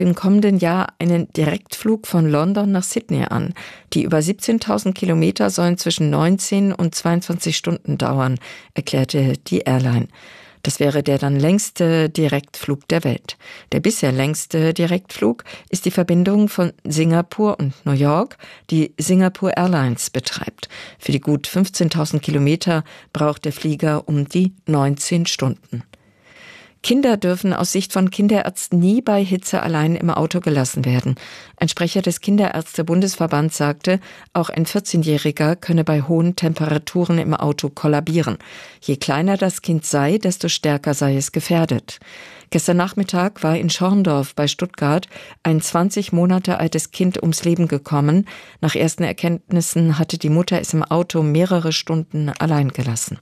im kommenden Jahr einen Direktflug von London nach Sydney an. Die über 17.000 Kilometer sollen zwischen 19 und 22 Stunden dauern, erklärte die Airline. Das wäre der dann längste Direktflug der Welt. Der bisher längste Direktflug ist die Verbindung von Singapur und New York, die Singapore Airlines betreibt. Für die gut 15.000 Kilometer braucht der Flieger um die 19 Stunden. Kinder dürfen aus Sicht von Kinderärzten nie bei Hitze allein im Auto gelassen werden. Ein Sprecher des Kinderärzte-Bundesverbands sagte, auch ein 14-Jähriger könne bei hohen Temperaturen im Auto kollabieren. Je kleiner das Kind sei, desto stärker sei es gefährdet. Gestern Nachmittag war in Schorndorf bei Stuttgart ein 20 Monate altes Kind ums Leben gekommen. Nach ersten Erkenntnissen hatte die Mutter es im Auto mehrere Stunden allein gelassen.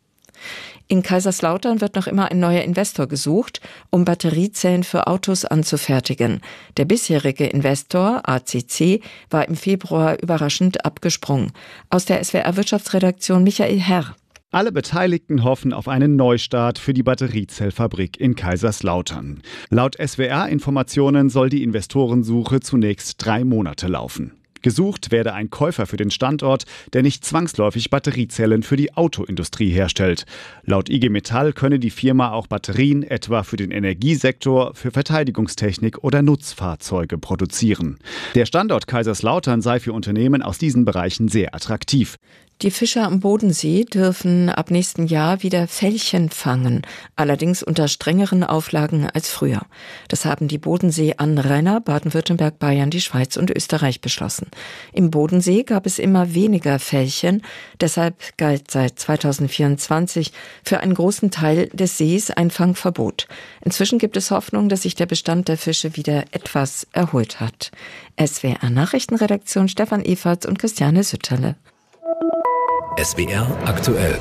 In Kaiserslautern wird noch immer ein neuer Investor gesucht, um Batteriezellen für Autos anzufertigen. Der bisherige Investor, ACC, war im Februar überraschend abgesprungen. Aus der SWR-Wirtschaftsredaktion Michael Herr. Alle Beteiligten hoffen auf einen Neustart für die Batteriezellfabrik in Kaiserslautern. Laut SWR-Informationen soll die Investorensuche zunächst 3 Monate laufen. Gesucht werde ein Käufer für den Standort, der nicht zwangsläufig Batteriezellen für die Autoindustrie herstellt. Laut IG Metall könne die Firma auch Batterien etwa für den Energiesektor, für Verteidigungstechnik oder Nutzfahrzeuge produzieren. Der Standort Kaiserslautern sei für Unternehmen aus diesen Bereichen sehr attraktiv. Die Fischer am Bodensee dürfen ab nächsten Jahr wieder Felchen fangen, allerdings unter strengeren Auflagen als früher. Das haben die Bodensee-Anrainer Baden-Württemberg, Bayern, die Schweiz und Österreich beschlossen. Im Bodensee gab es immer weniger Felchen, deshalb galt seit 2024 für einen großen Teil des Sees ein Fangverbot. Inzwischen gibt es Hoffnung, dass sich der Bestand der Fische wieder etwas erholt hat. SWR-Nachrichtenredaktion Stefan Everts und Christiane Sütterle. SWR aktuell.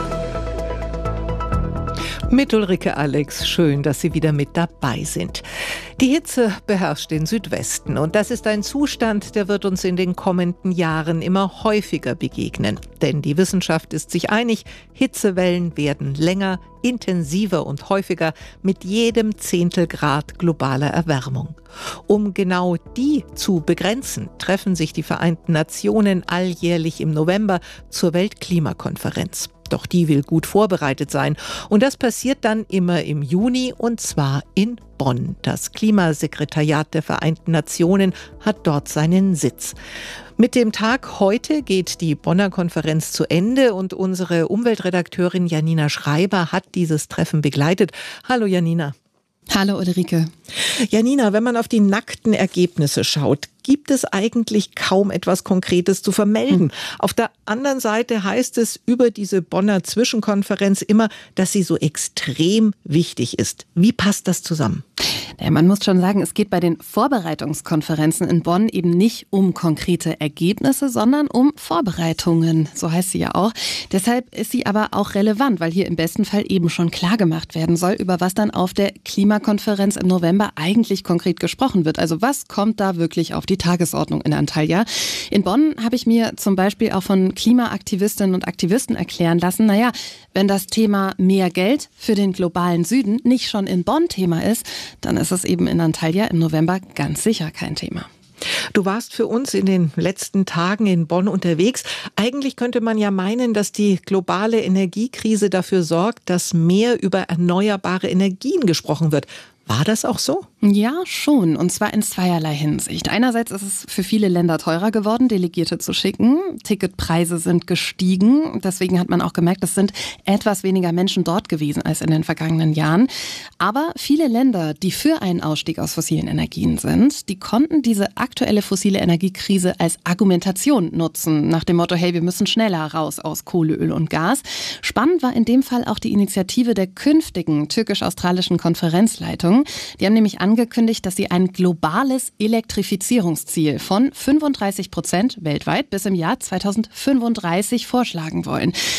Mit Ulrike Alex, schön, dass Sie wieder mit dabei sind. Die Hitze beherrscht den Südwesten und das ist ein Zustand, der wird uns in den kommenden Jahren immer häufiger begegnen. Denn die Wissenschaft ist sich einig, Hitzewellen werden länger, intensiver und häufiger mit jedem Zehntelgrad globaler Erwärmung. Um genau die zu begrenzen, treffen sich die Vereinten Nationen alljährlich im November zur Weltklimakonferenz. Doch die will gut vorbereitet sein. Und das passiert dann immer im Juni und zwar in Bonn. Das Klimasekretariat der Vereinten Nationen hat dort seinen Sitz. Mit dem Tag heute geht die Bonner Konferenz zu Ende und unsere Umweltredakteurin Janina Schreiber hat dieses Treffen begleitet. Hallo Janina. Hallo Ulrike. Janina, wenn man auf die nackten Ergebnisse schaut, gibt es eigentlich kaum etwas Konkretes zu vermelden. Auf der anderen Seite heißt es über diese Bonner Zwischenkonferenz immer, dass sie so extrem wichtig ist. Wie passt das zusammen? Ja, man muss schon sagen, es geht bei den Vorbereitungskonferenzen in Bonn eben nicht um konkrete Ergebnisse, sondern um Vorbereitungen, so heißt sie ja auch. Deshalb ist sie aber auch relevant, weil hier im besten Fall eben schon klar gemacht werden soll, über was dann auf der Klimakonferenz im November eigentlich konkret gesprochen wird. Also was kommt da wirklich auf die Tagesordnung in Antalya? In Bonn habe ich mir zum Beispiel auch von Klimaaktivistinnen und Aktivisten erklären lassen, naja, wenn das Thema mehr Geld für den globalen Süden nicht schon in Bonn Thema ist, dann ist es eben in Antalya im November ganz sicher kein Thema. Du warst für uns in den letzten Tagen in Bonn unterwegs. Eigentlich könnte man ja meinen, dass die globale Energiekrise dafür sorgt, dass mehr über erneuerbare Energien gesprochen wird. War das auch so? Ja, schon. Und zwar in zweierlei Hinsicht. Einerseits ist es für viele Länder teurer geworden, Delegierte zu schicken. Ticketpreise sind gestiegen. Deswegen hat man auch gemerkt, es sind etwas weniger Menschen dort gewesen als in den vergangenen Jahren. Aber viele Länder, die für einen Ausstieg aus fossilen Energien sind, die konnten diese aktuelle fossile Energiekrise als Argumentation nutzen. Nach dem Motto, hey, wir müssen schneller raus aus Kohle, Öl und Gas. Spannend war in dem Fall auch die Initiative der künftigen türkisch-australischen Konferenzleitung. Die haben nämlich angekündigt, dass sie ein globales Elektrifizierungsziel von 35% weltweit bis im Jahr 2035 vorschlagen wollen.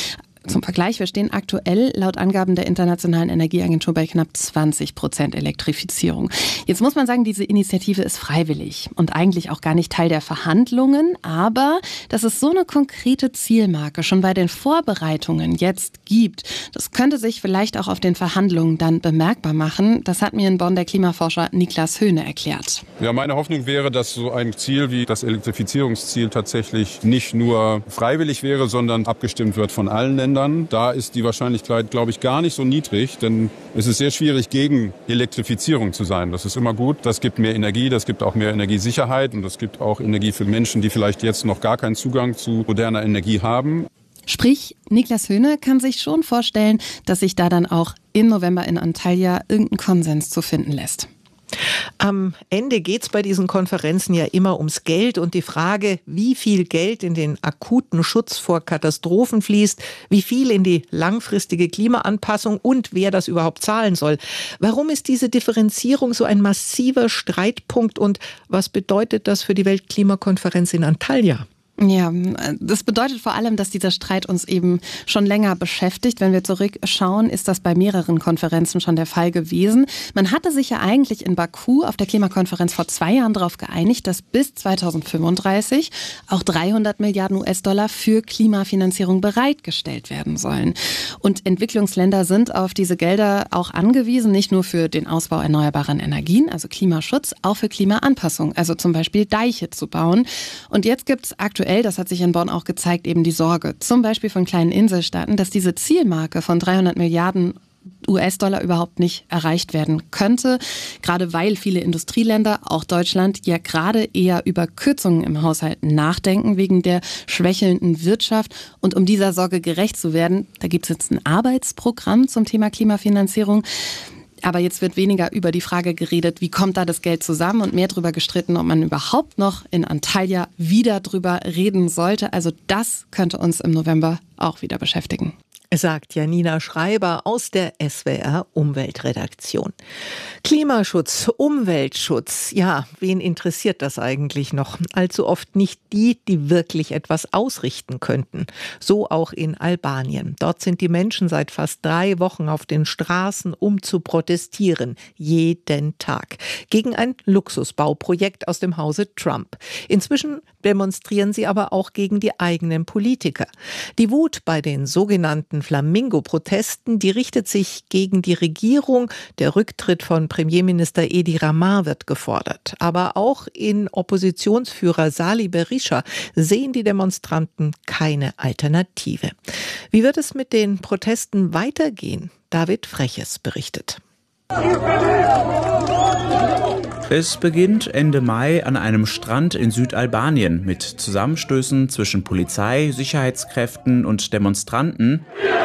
Zum Vergleich, wir stehen aktuell laut Angaben der Internationalen Energieagentur bei knapp 20% Elektrifizierung. Jetzt muss man sagen, diese Initiative ist freiwillig und eigentlich auch gar nicht Teil der Verhandlungen. Aber dass es so eine konkrete Zielmarke schon bei den Vorbereitungen jetzt gibt, das könnte sich vielleicht auch auf den Verhandlungen dann bemerkbar machen. Das hat mir in Bonn der Klimaforscher Niklas Höhne erklärt. Ja, meine Hoffnung wäre, dass so ein Ziel wie das Elektrifizierungsziel tatsächlich nicht nur freiwillig wäre, sondern abgestimmt wird von allen Ländern. Da ist die Wahrscheinlichkeit, glaube ich, gar nicht so niedrig, denn es ist sehr schwierig, gegen Elektrifizierung zu sein. Das ist immer gut. Das gibt mehr Energie, das gibt auch mehr Energiesicherheit und das gibt auch Energie für Menschen, die vielleicht jetzt noch gar keinen Zugang zu moderner Energie haben. Sprich, Niklas Höhne kann sich schon vorstellen, dass sich da dann auch im November in Antalya irgendein Konsens zu finden lässt. Am Ende geht es bei diesen Konferenzen ja immer ums Geld und die Frage, wie viel Geld in den akuten Schutz vor Katastrophen fließt, wie viel in die langfristige Klimaanpassung und wer das überhaupt zahlen soll. Warum ist diese Differenzierung so ein massiver Streitpunkt und was bedeutet das für die Weltklimakonferenz in Antalya? Ja, das bedeutet vor allem, dass dieser Streit uns eben schon länger beschäftigt. Wenn wir zurückschauen, ist das bei mehreren Konferenzen schon der Fall gewesen. Man hatte sich ja eigentlich in Baku auf der Klimakonferenz vor 2 Jahren darauf geeinigt, dass bis 2035 auch 300 Milliarden US-Dollar für Klimafinanzierung bereitgestellt werden sollen. Und Entwicklungsländer sind auf diese Gelder auch angewiesen, nicht nur für den Ausbau erneuerbarer Energien, also Klimaschutz, auch für Klimaanpassung, also zum Beispiel Deiche zu bauen. Und jetzt gibt es aktuell, das hat sich in Bonn auch gezeigt, eben die Sorge, zum Beispiel von kleinen Inselstaaten, dass diese Zielmarke von 300 Milliarden US-Dollar überhaupt nicht erreicht werden könnte, gerade weil viele Industrieländer, auch Deutschland, ja gerade eher über Kürzungen im Haushalt nachdenken, wegen der schwächelnden Wirtschaft. Und um dieser Sorge gerecht zu werden, da gibt es jetzt ein Arbeitsprogramm zum Thema Klimafinanzierung. Aber jetzt wird weniger über die Frage geredet, wie kommt da das Geld zusammen und mehr darüber gestritten, ob man überhaupt noch in Antalya wieder drüber reden sollte. Also das könnte uns im November auch wieder beschäftigen. Sagt Janina Schreiber aus der SWR Umweltredaktion. Klimaschutz, Umweltschutz, ja, wen interessiert das eigentlich noch? Allzu oft nicht die, die wirklich etwas ausrichten könnten. So auch in Albanien. Dort sind die Menschen seit fast 3 Wochen auf den Straßen, um zu protestieren. Jeden Tag. Gegen ein Luxusbauprojekt aus dem Hause Trump. Inzwischen demonstrieren sie aber auch gegen die eigenen Politiker. Die Wut bei den sogenannten Flamingo-Protesten, die richtet sich gegen die Regierung. Der Rücktritt von Premierminister Edi Rama wird gefordert. Aber auch in Oppositionsführer Sali Berisha sehen die Demonstranten keine Alternative. Wie wird es mit den Protesten weitergehen? David Freches berichtet. Es beginnt Ende Mai an einem Strand in Südalbanien mit Zusammenstößen zwischen Polizei, Sicherheitskräften und Demonstranten.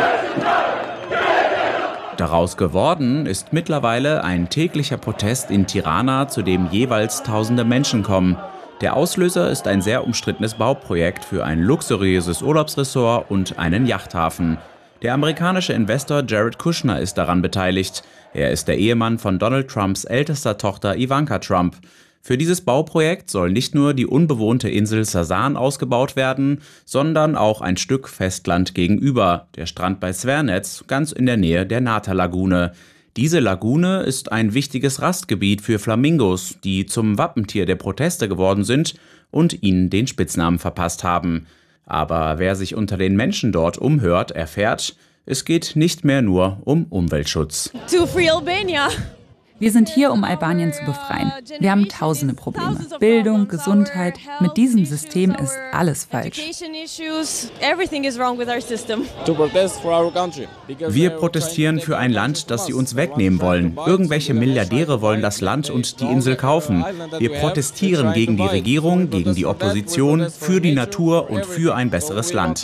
Daraus geworden ist mittlerweile ein täglicher Protest in Tirana, zu dem jeweils tausende Menschen kommen. Der Auslöser ist ein sehr umstrittenes Bauprojekt für ein luxuriöses Urlaubsressort und einen Yachthafen. Der amerikanische Investor Jared Kushner ist daran beteiligt. Er ist der Ehemann von Donald Trumps ältester Tochter Ivanka Trump. Für dieses Bauprojekt soll nicht nur die unbewohnte Insel Sasan ausgebaut werden, sondern auch ein Stück Festland gegenüber, der Strand bei Svernetz, ganz in der Nähe der Nata-Lagune. Diese Lagune ist ein wichtiges Rastgebiet für Flamingos, die zum Wappentier der Proteste geworden sind und ihnen den Spitznamen verpasst haben. Aber wer sich unter den Menschen dort umhört, erfährt, es geht nicht mehr nur um Umweltschutz. To free Albania. Wir sind hier, um Albanien zu befreien. Wir haben tausende Probleme. Bildung, Gesundheit. Mit diesem System ist alles falsch. Wir protestieren für ein Land, das sie uns wegnehmen wollen. Irgendwelche Milliardäre wollen das Land und die Insel kaufen. Wir protestieren gegen die Regierung, gegen die Opposition, für die Natur und für ein besseres Land.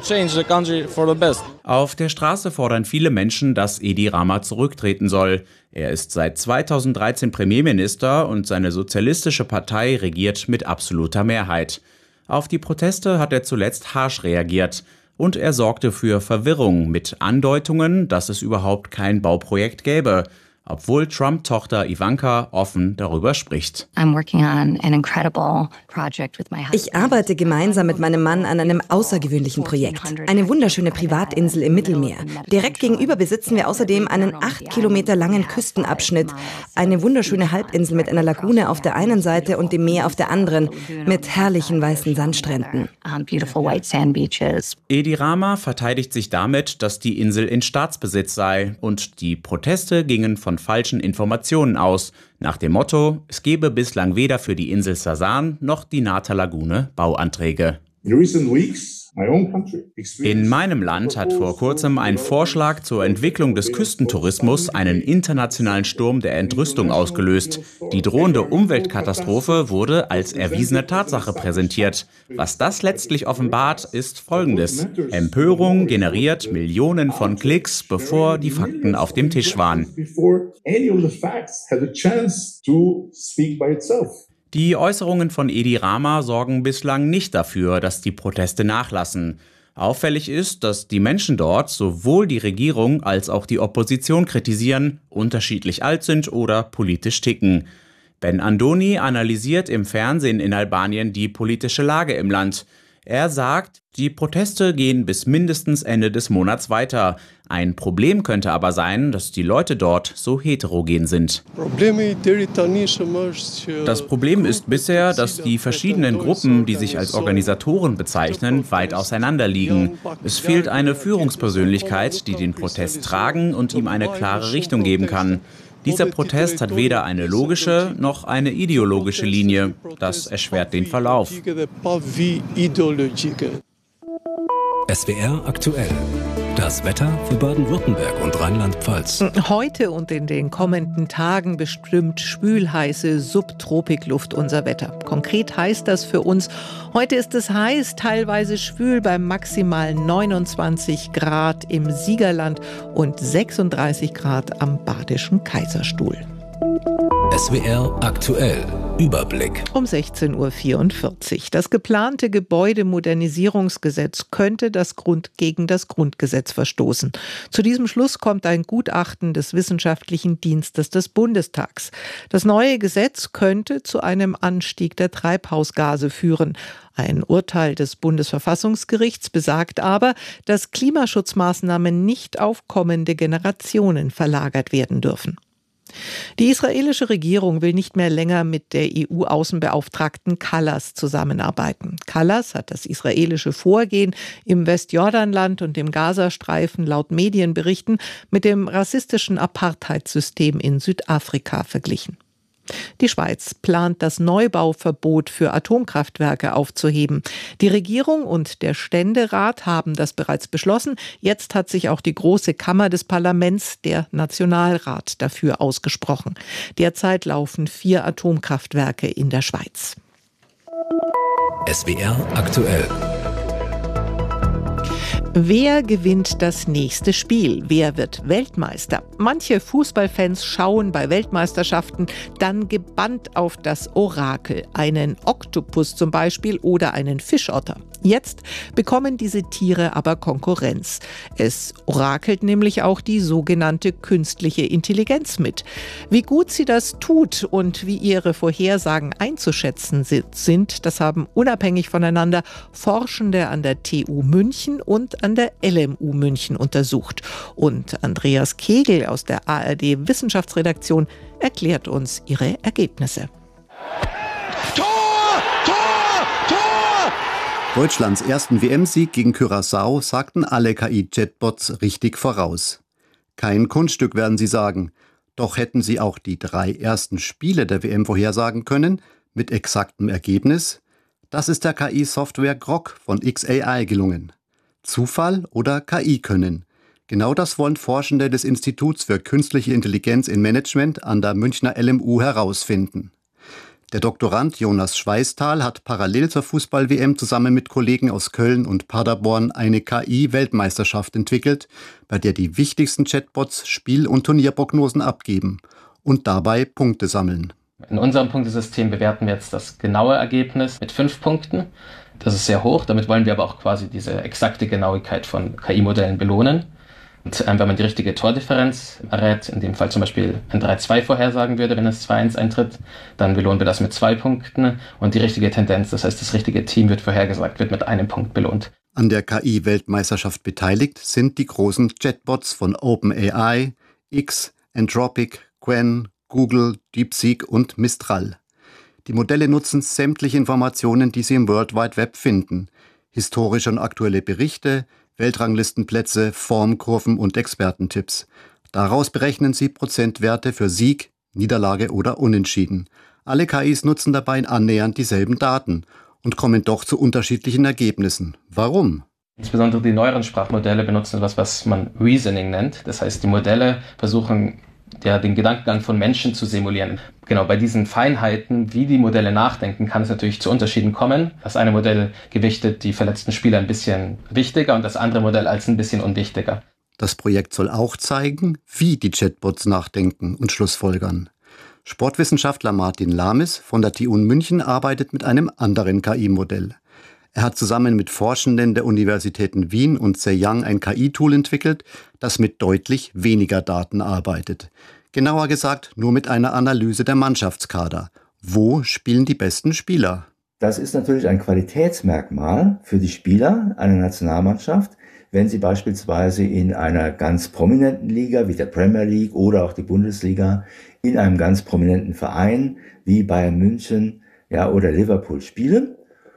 Auf der Straße fordern viele Menschen, dass Edi Rama zurücktreten soll. Er ist seit 2013 Premierminister und seine sozialistische Partei regiert mit absoluter Mehrheit. Auf die Proteste hat er zuletzt harsch reagiert und er sorgte für Verwirrung mit Andeutungen, dass es überhaupt kein Bauprojekt gäbe. obwohl Trump-Tochter Ivanka offen darüber spricht. Ich arbeite gemeinsam mit meinem Mann an einem außergewöhnlichen Projekt. Eine wunderschöne Privatinsel im Mittelmeer. Direkt gegenüber besitzen wir außerdem einen 8 Kilometer langen Küstenabschnitt. Eine wunderschöne Halbinsel mit einer Lagune auf der einen Seite und dem Meer auf der anderen, mit herrlichen weißen Sandstränden. Edi Rama verteidigt sich damit, dass die Insel in Staatsbesitz sei und die Proteste gingen von falschen Informationen aus. Nach dem Motto, es gebe bislang weder für die Insel Sasan noch die Nata Lagune Bauanträge. In meinem Land hat vor kurzem ein Vorschlag zur Entwicklung des Küstentourismus einen internationalen Sturm der Entrüstung ausgelöst. Die drohende Umweltkatastrophe wurde als erwiesene Tatsache präsentiert. Was das letztlich offenbart, ist Folgendes: Empörung generiert Millionen von Klicks, bevor die Fakten auf dem Tisch waren. Die Äußerungen von Edi Rama sorgen bislang nicht dafür, dass die Proteste nachlassen. Auffällig ist, dass die Menschen dort sowohl die Regierung als auch die Opposition kritisieren, unterschiedlich alt sind oder politisch ticken. Ben Andoni analysiert im Fernsehen in Albanien die politische Lage im Land. Er sagt, die Proteste gehen bis mindestens Ende des Monats weiter. Ein Problem könnte aber sein, dass die Leute dort so heterogen sind. Das Problem ist bisher, dass die verschiedenen Gruppen, die sich als Organisatoren bezeichnen, weit auseinander liegen. Es fehlt eine Führungspersönlichkeit, die den Protest tragen und ihm eine klare Richtung geben kann. Dieser Protest hat weder eine logische noch eine ideologische Linie. Das erschwert den Verlauf. SWR aktuell. Das Wetter für Baden-Württemberg und Rheinland-Pfalz. Heute und in den kommenden Tagen bestimmt schwülheiße Subtropikluft unser Wetter. Konkret heißt das für uns, heute ist es heiß, teilweise schwül bei maximal 29 Grad im Siegerland und 36 Grad am Badischen Kaiserstuhl. SWR aktuell. Überblick. Um 16:44 Uhr. Das geplante Gebäudemodernisierungsgesetz könnte gegen das Grundgesetz verstoßen. Zu diesem Schluss kommt ein Gutachten des Wissenschaftlichen Dienstes des Bundestags. Das neue Gesetz könnte zu einem Anstieg der Treibhausgase führen. Ein Urteil des Bundesverfassungsgerichts besagt aber, dass Klimaschutzmaßnahmen nicht auf kommende Generationen verlagert werden dürfen. Die israelische Regierung will nicht mehr länger mit der EU-Außenbeauftragten Kallas zusammenarbeiten. Kallas hat das israelische Vorgehen im Westjordanland und im Gazastreifen laut Medienberichten mit dem rassistischen Apartheidssystem in Südafrika verglichen. Die Schweiz plant, das Neubauverbot für Atomkraftwerke aufzuheben. Die Regierung und der Ständerat haben das bereits beschlossen. Jetzt hat sich auch die Große Kammer des Parlaments, der Nationalrat, dafür ausgesprochen. Derzeit laufen 4 Atomkraftwerke in der Schweiz. SWR aktuell. Wer gewinnt das nächste Spiel? Wer wird Weltmeister? Manche Fußballfans schauen bei Weltmeisterschaften dann gebannt auf das Orakel, einen Oktopus zum Beispiel oder einen Fischotter. Jetzt bekommen diese Tiere aber Konkurrenz. Es orakelt nämlich auch die sogenannte künstliche Intelligenz mit. Wie gut sie das tut und wie ihre Vorhersagen einzuschätzen sind, das haben unabhängig voneinander Forschende an der TU München und an der LMU München untersucht. Und Andreas Kegel aus der ARD Wissenschaftsredaktion erklärt uns ihre Ergebnisse. Deutschlands ersten WM-Sieg gegen Curaçao sagten alle KI-Chatbots richtig voraus. Kein Kunststück, werden sie sagen. Doch hätten sie auch die 3 ersten Spiele der WM vorhersagen können, mit exaktem Ergebnis? Das ist der KI-Software Grok von XAI gelungen. Zufall oder KI-Können? Genau das wollen Forschende des Instituts für Künstliche Intelligenz in Management an der Münchner LMU herausfinden. Der Doktorand Jonas Schweißtal hat parallel zur Fußball-WM zusammen mit Kollegen aus Köln und Paderborn eine KI-Weltmeisterschaft entwickelt, bei der die wichtigsten Chatbots Spiel- und Turnierprognosen abgeben und dabei Punkte sammeln. In unserem Punktesystem bewerten wir jetzt das genaue Ergebnis mit 5 Punkten. Das ist sehr hoch, damit wollen wir aber auch quasi diese exakte Genauigkeit von KI-Modellen belohnen. Und wenn man die richtige Tordifferenz errät, in dem Fall zum Beispiel ein 3-2 vorhersagen würde, wenn es 2-1 eintritt, dann belohnen wir das mit 2 Punkten. Und die richtige Tendenz, das heißt das richtige Team wird vorhergesagt, wird mit 1 Punkt belohnt. An der KI-Weltmeisterschaft beteiligt sind die großen Chatbots von OpenAI, X, Anthropic, Qwen, Google, DeepSeek und Mistral. Die Modelle nutzen sämtliche Informationen, die sie im World Wide Web finden. Historische und aktuelle Berichte, Weltranglistenplätze, Formkurven und Expertentipps. Daraus berechnen sie Prozentwerte für Sieg, Niederlage oder Unentschieden. Alle KIs nutzen dabei annähernd dieselben Daten und kommen doch zu unterschiedlichen Ergebnissen. Warum? Insbesondere die neueren Sprachmodelle benutzen etwas, was man Reasoning nennt. Das heißt, die Modelle versuchen, den Gedankengang von Menschen zu simulieren. Genau, bei diesen Feinheiten, wie die Modelle nachdenken, kann es natürlich zu Unterschieden kommen. Das eine Modell gewichtet die verletzten Spieler ein bisschen wichtiger und das andere Modell als ein bisschen unwichtiger. Das Projekt soll auch zeigen, wie die Chatbots nachdenken und schlussfolgern. Sportwissenschaftler Martin Lames von der TU München arbeitet mit einem anderen KI-Modell. Er hat zusammen mit Forschenden der Universitäten Wien und Zhejiang ein KI-Tool entwickelt, das mit deutlich weniger Daten arbeitet. Genauer gesagt nur mit einer Analyse der Mannschaftskader. Wo spielen die besten Spieler? Das ist natürlich ein Qualitätsmerkmal für die Spieler einer Nationalmannschaft, wenn sie beispielsweise in einer ganz prominenten Liga wie der Premier League oder auch die Bundesliga in einem ganz prominenten Verein wie Bayern München oder Liverpool spielen.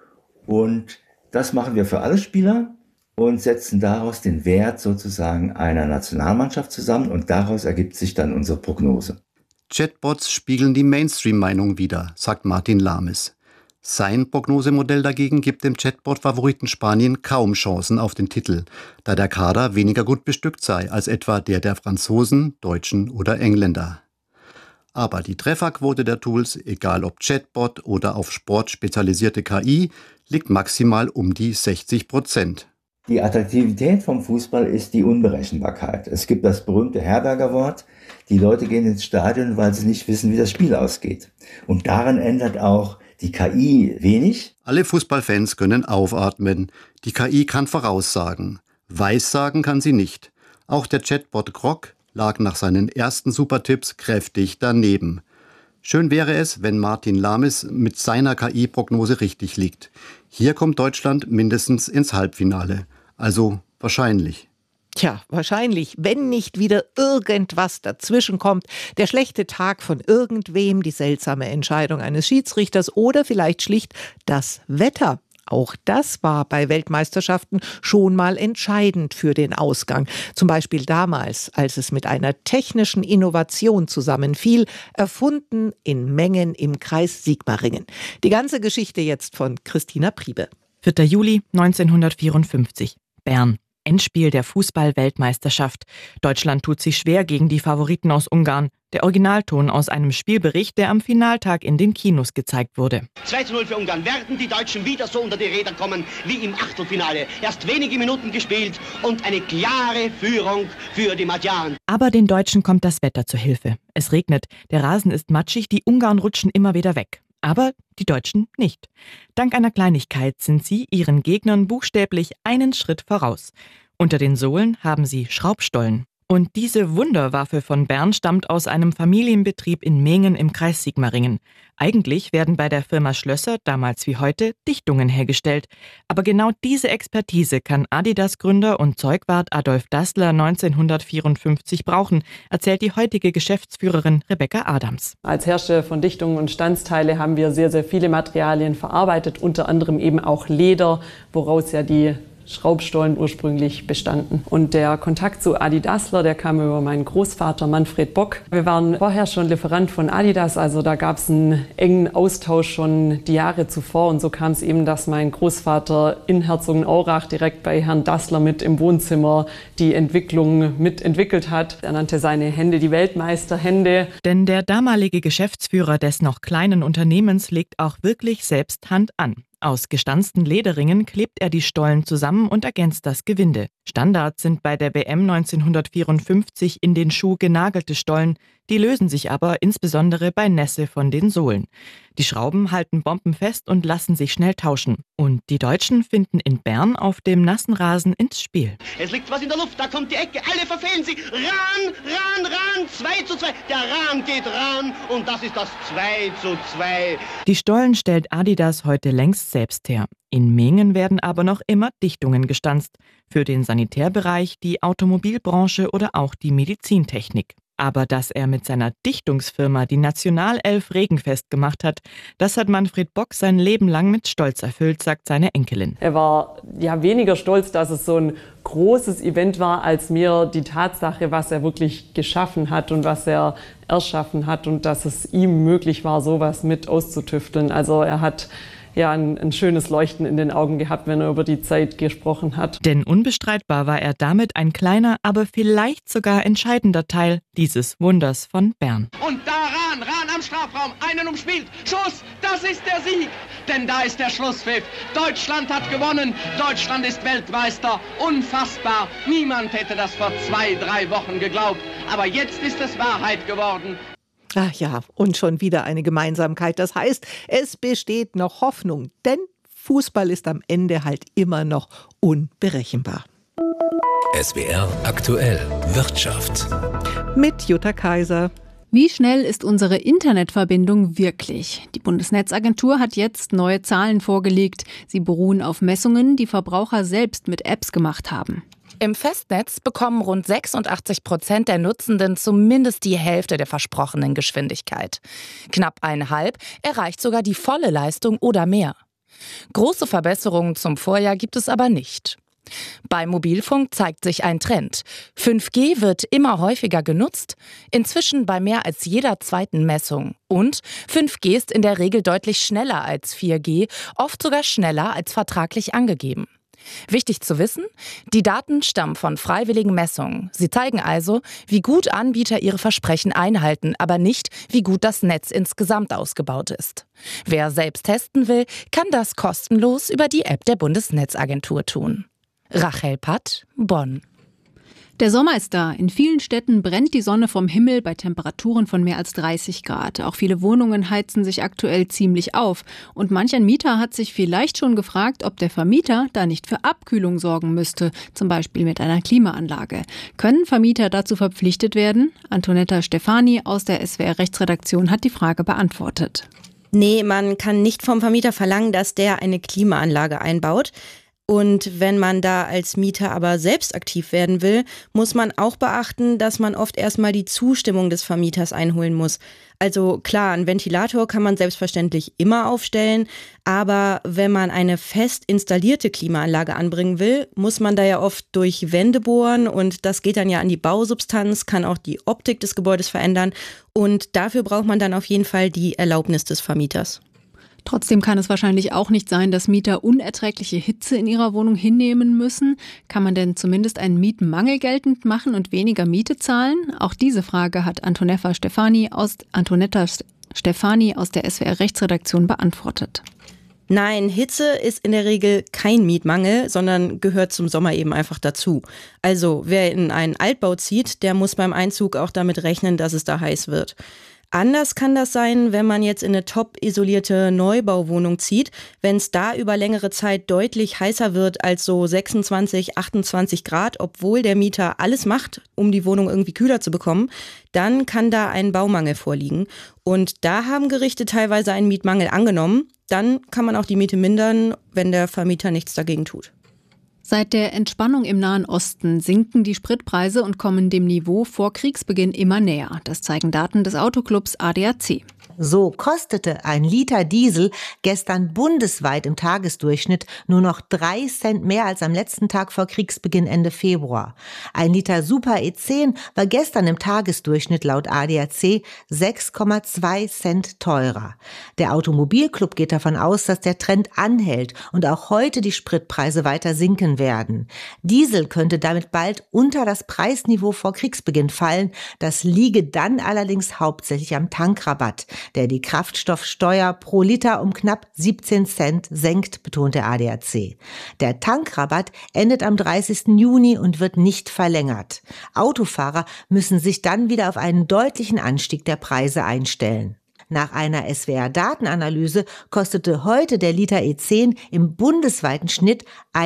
Und das machen wir für alle Spieler und setzen daraus den Wert sozusagen einer Nationalmannschaft zusammen und daraus ergibt sich dann unsere Prognose. Chatbots spiegeln die Mainstream-Meinung wider, sagt Martin Lames. Sein Prognosemodell dagegen gibt dem Chatbot-Favoriten Spanien kaum Chancen auf den Titel, da der Kader weniger gut bestückt sei als etwa der Franzosen, Deutschen oder Engländer. Aber die Trefferquote der Tools, egal ob Chatbot oder auf Sport spezialisierte KI, liegt maximal um die 60%. Die Attraktivität vom Fußball ist die Unberechenbarkeit. Es gibt das berühmte Herberger Wort, die Leute gehen ins Stadion, weil sie nicht wissen, wie das Spiel ausgeht. Und daran ändert auch die KI wenig. Alle Fußballfans können aufatmen. Die KI kann voraussagen. Weissagen kann sie nicht. Auch der Chatbot Grok lag nach seinen ersten Supertipps kräftig daneben. Schön wäre es, wenn Martin Lames mit seiner KI-Prognose richtig liegt. Hier kommt Deutschland mindestens ins Halbfinale. Also wahrscheinlich. Tja, wahrscheinlich, wenn nicht wieder irgendwas dazwischen kommt. Der schlechte Tag von irgendwem, die seltsame Entscheidung eines Schiedsrichters oder vielleicht schlicht das Wetter. Auch das war bei Weltmeisterschaften schon mal entscheidend für den Ausgang. Zum Beispiel damals, als es mit einer technischen Innovation zusammenfiel, erfunden in Mengen im Kreis Sigmaringen. Die ganze Geschichte jetzt von Christina Priebe. 4. Juli 1954, Bern. Endspiel der Fußball-Weltmeisterschaft. Deutschland tut sich schwer gegen die Favoriten aus Ungarn. Der Originalton aus einem Spielbericht, der am Finaltag in den Kinos gezeigt wurde. 2:0 für Ungarn. Werden die Deutschen wieder so unter die Räder kommen wie im Achtelfinale? Erst wenige Minuten gespielt und eine klare Führung für die Magyaren. Aber den Deutschen kommt das Wetter zur Hilfe. Es regnet, der Rasen ist matschig, die Ungarn rutschen immer wieder weg. Aber die Deutschen nicht. Dank einer Kleinigkeit sind sie ihren Gegnern buchstäblich einen Schritt voraus. Unter den Sohlen haben sie Schraubstollen. Und diese Wunderwaffe von Bern stammt aus einem Familienbetrieb in Mengen im Kreis Sigmaringen. Eigentlich werden bei der Firma Schlösser, damals wie heute, Dichtungen hergestellt. Aber genau diese Expertise kann Adidas-Gründer und Zeugwart Adolf Dassler 1954 brauchen, erzählt die heutige Geschäftsführerin Rebecca Adams. Als Hersteller von Dichtungen und Standsteile haben wir sehr, sehr viele Materialien verarbeitet, unter anderem eben auch Leder, woraus ja die Schraubstollen ursprünglich bestanden. Und der Kontakt zu Adi Dassler, der kam über meinen Großvater Manfred Bock. Wir waren vorher schon Lieferant von Adidas, also da gab es einen engen Austausch schon die Jahre zuvor. Und so kam es eben, dass mein Großvater in Herzogenaurach direkt bei Herrn Dassler mit im Wohnzimmer die Entwicklung mitentwickelt hat. Er nannte seine Hände die Weltmeisterhände. Denn der damalige Geschäftsführer des noch kleinen Unternehmens legt auch wirklich selbst Hand an. Aus gestanzten Lederringen klebt er die Stollen zusammen und ergänzt das Gewinde. Standard sind bei der WM 1954 in den Schuh genagelte Stollen, Die lösen sich aber insbesondere bei Nässe von den Sohlen. Die Schrauben halten bombenfest und lassen sich schnell tauschen. Und die Deutschen finden in Bern auf dem nassen Rasen ins Spiel. Es liegt was in der Luft, da kommt die Ecke, alle verfehlen sie. Rahn, 2:2. Der Rahn geht ran und das ist das 2:2. Die Stollen stellt Adidas heute längst selbst her. In Mengen werden aber noch immer Dichtungen gestanzt. Für den Sanitärbereich, die Automobilbranche oder auch die Medizintechnik. Aber dass er mit seiner Dichtungsfirma die Nationalelf regenfest gemacht hat, das hat Manfred Bock sein Leben lang mit Stolz erfüllt, sagt seine Enkelin. Er war ja weniger stolz, dass es so ein großes Event war, als mir die Tatsache, was er wirklich geschaffen hat und was er erschaffen hat und dass es ihm möglich war, sowas mit auszutüfteln. Also er hat ja ein schönes Leuchten in den Augen gehabt, wenn er über die Zeit gesprochen hat. Denn unbestreitbar war er damit ein kleiner, aber vielleicht sogar entscheidender Teil dieses Wunders von Bern. Und da Rahn am Strafraum, einen umspielt, Schuss, das ist der Sieg. Denn da ist der Schlusspfiff. Deutschland hat gewonnen, Deutschland ist Weltmeister, unfassbar. Niemand hätte das vor 2-3 Wochen geglaubt, aber jetzt ist es Wahrheit geworden. Ach ja, und schon wieder eine Gemeinsamkeit. Das heißt, es besteht noch Hoffnung, denn Fußball ist am Ende halt immer noch unberechenbar. SWR aktuell Wirtschaft. Mit Jutta Kaiser. Wie schnell ist unsere Internetverbindung wirklich? Die Bundesnetzagentur hat jetzt neue Zahlen vorgelegt. Sie beruhen auf Messungen, die Verbraucher selbst mit Apps gemacht haben. Im Festnetz bekommen rund 86% der Nutzenden zumindest die Hälfte der versprochenen Geschwindigkeit. Knapp 1,5 erreicht sogar die volle Leistung oder mehr. Große Verbesserungen zum Vorjahr gibt es aber nicht. Beim Mobilfunk zeigt sich ein Trend. 5G wird immer häufiger genutzt, inzwischen bei mehr als jeder zweiten Messung. Und 5G ist in der Regel deutlich schneller als 4G, oft sogar schneller als vertraglich angegeben. Wichtig zu wissen, die Daten stammen von freiwilligen Messungen. Sie zeigen also, wie gut Anbieter ihre Versprechen einhalten, aber nicht, wie gut das Netz insgesamt ausgebaut ist. Wer selbst testen will, kann das kostenlos über die App der Bundesnetzagentur tun. Rachel Patt, Bonn. Der Sommer ist da. In vielen Städten brennt die Sonne vom Himmel bei Temperaturen von mehr als 30 Grad. Auch viele Wohnungen heizen sich aktuell ziemlich auf. Und manch ein Mieter hat sich vielleicht schon gefragt, ob der Vermieter da nicht für Abkühlung sorgen müsste, zum Beispiel mit einer Klimaanlage. Können Vermieter dazu verpflichtet werden? Antonetta Stefani aus der SWR-Rechtsredaktion hat die Frage beantwortet. Nee, man kann nicht vom Vermieter verlangen, dass der eine Klimaanlage einbaut. Und wenn man da als Mieter aber selbst aktiv werden will, muss man auch beachten, dass man oft erstmal die Zustimmung des Vermieters einholen muss. Also klar, einen Ventilator kann man selbstverständlich immer aufstellen, aber wenn man eine fest installierte Klimaanlage anbringen will, muss man da ja oft durch Wände bohren und das geht dann ja an die Bausubstanz, kann auch die Optik des Gebäudes verändern und dafür braucht man dann auf jeden Fall die Erlaubnis des Vermieters. Trotzdem kann es wahrscheinlich auch nicht sein, dass Mieter unerträgliche Hitze in ihrer Wohnung hinnehmen müssen. Kann man denn zumindest einen Mietmangel geltend machen und weniger Miete zahlen? Auch diese Frage hat Antonetta Stefani aus der SWR-Rechtsredaktion beantwortet. Nein, Hitze ist in der Regel kein Mietmangel, sondern gehört zum Sommer eben einfach dazu. Also wer in einen Altbau zieht, der muss beim Einzug auch damit rechnen, dass es da heiß wird. Anders kann das sein, wenn man jetzt in eine top isolierte Neubauwohnung zieht. Wenn es da über längere Zeit deutlich heißer wird als so 26, 28 Grad, obwohl der Mieter alles macht, um die Wohnung irgendwie kühler zu bekommen, dann kann da ein Baumangel vorliegen. Und da haben Gerichte teilweise einen Mietmangel angenommen. Dann kann man auch die Miete mindern, wenn der Vermieter nichts dagegen tut. Seit der Entspannung im Nahen Osten sinken die Spritpreise und kommen dem Niveau vor Kriegsbeginn immer näher. Das zeigen Daten des Autoclubs ADAC. So kostete ein Liter Diesel gestern bundesweit im Tagesdurchschnitt nur noch 3 Cent mehr als am letzten Tag vor Kriegsbeginn Ende Februar. Ein Liter Super E10 war gestern im Tagesdurchschnitt laut ADAC 6,2 Cent teurer. Der Automobilclub geht davon aus, dass der Trend anhält und auch heute die Spritpreise weiter sinken werden. Diesel könnte damit bald unter das Preisniveau vor Kriegsbeginn fallen. Das liege dann allerdings hauptsächlich am Tankrabatt. der die Kraftstoffsteuer pro Liter um knapp 17 Cent senkt, betont der ADAC. Der Tankrabatt endet am 30. Juni und wird nicht verlängert. Autofahrer müssen sich dann wieder auf einen deutlichen Anstieg der Preise einstellen. Nach einer SWR-Datenanalyse kostete heute der Liter E10 im bundesweiten Schnitt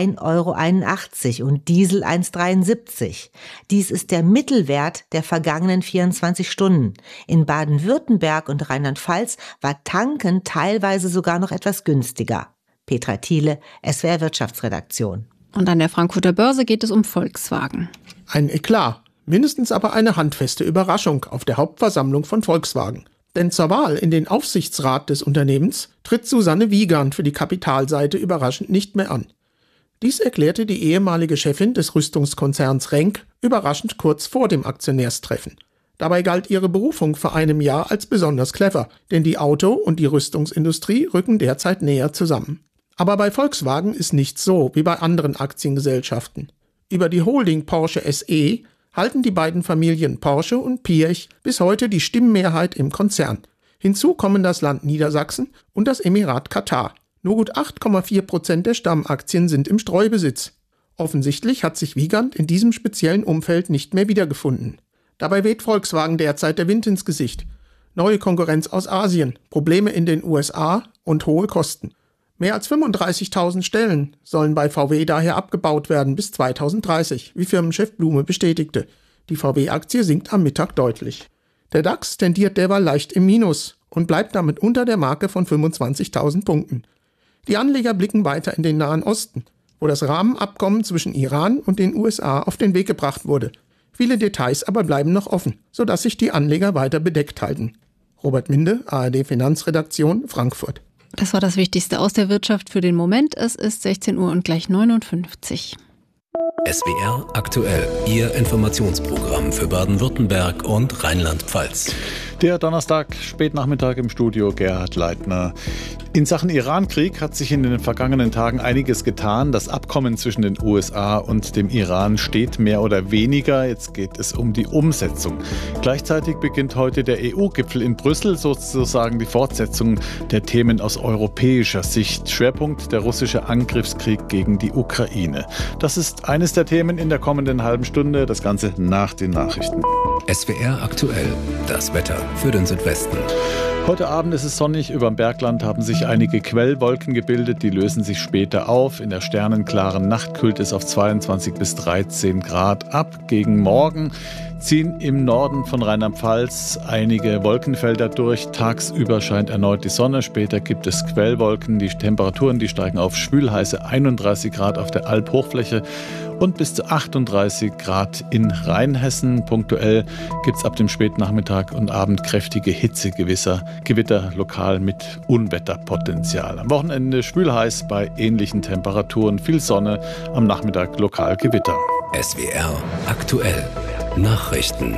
1,81 € und Diesel 1,73 €. Dies ist der Mittelwert der vergangenen 24 Stunden. In Baden-Württemberg und Rheinland-Pfalz war Tanken teilweise sogar noch etwas günstiger. Petra Thiele, SWR Wirtschaftsredaktion. Und an der Frankfurter Börse geht es um Volkswagen. Ein Eklat, mindestens aber eine handfeste Überraschung auf der Hauptversammlung von Volkswagen. Denn zur Wahl in den Aufsichtsrat des Unternehmens tritt Susanne Wiegand für die Kapitalseite überraschend nicht mehr an. Dies erklärte die ehemalige Chefin des Rüstungskonzerns Renk überraschend kurz vor dem Aktionärstreffen. Dabei galt ihre Berufung vor einem Jahr als besonders clever, denn die Auto- und die Rüstungsindustrie rücken derzeit näher zusammen. Aber bei Volkswagen ist nichts so wie bei anderen Aktiengesellschaften. Über die Holding Porsche SE halten die beiden Familien Porsche und Piëch bis heute die Stimmmehrheit im Konzern. Hinzu kommen das Land Niedersachsen und das Emirat Katar. Nur gut 8,4% der Stammaktien sind im Streubesitz. Offensichtlich hat sich Wiegand in diesem speziellen Umfeld nicht mehr wiedergefunden. Dabei weht Volkswagen derzeit der Wind ins Gesicht. Neue Konkurrenz aus Asien, Probleme in den USA und hohe Kosten. Mehr als 35.000 Stellen sollen bei VW daher abgebaut werden bis 2030, wie Firmenchef Blume bestätigte. Die VW-Aktie sinkt am Mittag deutlich. Der DAX tendiert derweil leicht im Minus und bleibt damit unter der Marke von 25.000 Punkten. Die Anleger blicken weiter in den Nahen Osten, wo das Rahmenabkommen zwischen Iran und den USA auf den Weg gebracht wurde. Viele Details aber bleiben noch offen, sodass sich die Anleger weiter bedeckt halten. Robert Minde, ARD Finanzredaktion, Frankfurt. Das war das Wichtigste aus der Wirtschaft für den Moment. Es ist 16 Uhr und gleich 59. SWR aktuell, Ihr Informationsprogramm für Baden-Württemberg und Rheinland-Pfalz. Der Donnerstag, Spätnachmittag im Studio, Gerhard Leitner. In Sachen Iran-Krieg hat sich in den vergangenen Tagen einiges getan. Das Abkommen zwischen den USA und dem Iran steht mehr oder weniger. Jetzt geht es um die Umsetzung. Gleichzeitig beginnt heute der EU-Gipfel in Brüssel, sozusagen die Fortsetzung der Themen aus europäischer Sicht. Schwerpunkt der russische Angriffskrieg gegen die Ukraine. Das ist eines der Themen in der kommenden halben Stunde. Das Ganze nach den Nachrichten. SWR aktuell, das Wetter für den Südwesten. Heute Abend ist es sonnig. Über dem Bergland haben sich einige Quellwolken gebildet. Die lösen sich später auf. In der sternenklaren Nacht kühlt es auf 22 bis 13 Grad ab. Gegen Morgen ziehen im Norden von Rheinland-Pfalz einige Wolkenfelder durch. Tagsüber scheint erneut die Sonne. Später gibt es Quellwolken. Die Temperaturen, die steigen auf schwülheiße 31 Grad auf der Alphochfläche und bis zu 38 Grad in Rheinhessen. Punktuell gibt es ab dem Spätnachmittag und Abend kräftige Gewitter lokal mit Unwetterpotenzial. Am Wochenende schwülheiß bei ähnlichen Temperaturen, viel Sonne, am Nachmittag lokal Gewitter. SWR aktuell, Nachrichten.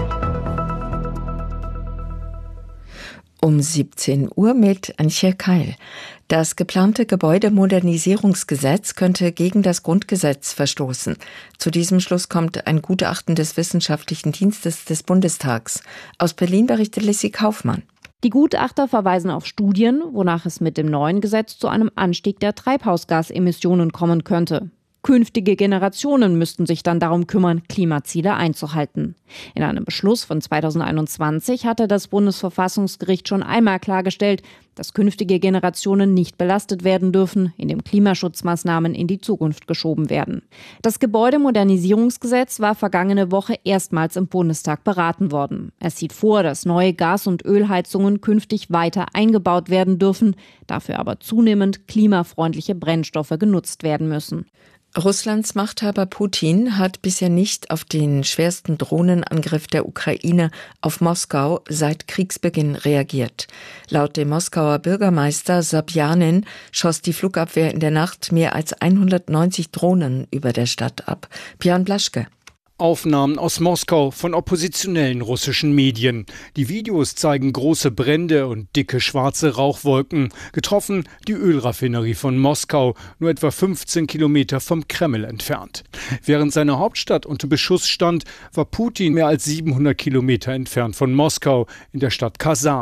Um 17 Uhr meldet Antje Keil. Das geplante Gebäudemodernisierungsgesetz könnte gegen das Grundgesetz verstoßen. Zu diesem Schluss kommt ein Gutachten des Wissenschaftlichen Dienstes des Bundestags. Aus Berlin berichtet Lissy Kaufmann. Die Gutachter verweisen auf Studien, wonach es mit dem neuen Gesetz zu einem Anstieg der Treibhausgasemissionen kommen könnte. Künftige Generationen müssten sich dann darum kümmern, Klimaziele einzuhalten. In einem Beschluss von 2021 hatte das Bundesverfassungsgericht schon einmal klargestellt, dass künftige Generationen nicht belastet werden dürfen, indem Klimaschutzmaßnahmen in die Zukunft geschoben werden. Das Gebäudemodernisierungsgesetz war vergangene Woche erstmals im Bundestag beraten worden. Es sieht vor, dass neue Gas- und Ölheizungen künftig weiter eingebaut werden dürfen, dafür aber zunehmend klimafreundliche Brennstoffe genutzt werden müssen. Russlands Machthaber Putin hat bisher nicht auf den schwersten Drohnenangriff der Ukraine auf Moskau seit Kriegsbeginn reagiert. Laut dem Moskauer Bürgermeister Sobjanin schoss die Flugabwehr in der Nacht mehr als 190 Drohnen über der Stadt ab. Björn Blaschke. Aufnahmen aus Moskau von oppositionellen russischen Medien. Die Videos zeigen große Brände und dicke schwarze Rauchwolken. Getroffen die Ölraffinerie von Moskau, nur etwa 15 Kilometer vom Kreml entfernt. Während seine Hauptstadt unter Beschuss stand, war Putin mehr als 700 Kilometer entfernt von Moskau in der Stadt Kasan.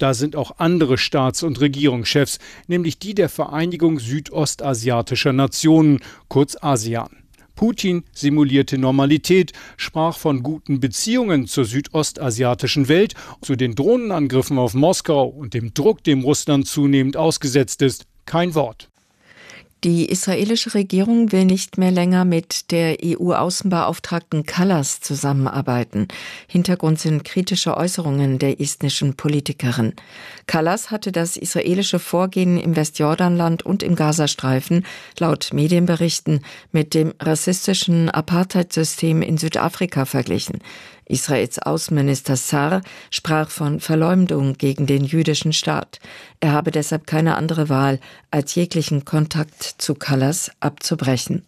Da sind auch andere Staats- und Regierungschefs, nämlich die der Vereinigung südostasiatischer Nationen, kurz ASEAN. Putin simulierte Normalität, sprach von guten Beziehungen zur südostasiatischen Welt, zu den Drohnenangriffen auf Moskau und dem Druck, dem Russland zunehmend ausgesetzt ist, kein Wort. Die israelische Regierung will nicht mehr länger mit der EU-Außenbeauftragten Kallas zusammenarbeiten. Hintergrund sind kritische Äußerungen der estnischen Politikerin. Kallas hatte das israelische Vorgehen im Westjordanland und im Gazastreifen laut Medienberichten mit dem rassistischen Apartheidsystem in Südafrika verglichen. Israels Außenminister Sar sprach von Verleumdung gegen den jüdischen Staat. Er habe deshalb keine andere Wahl, als jeglichen Kontakt zu Kallas abzubrechen.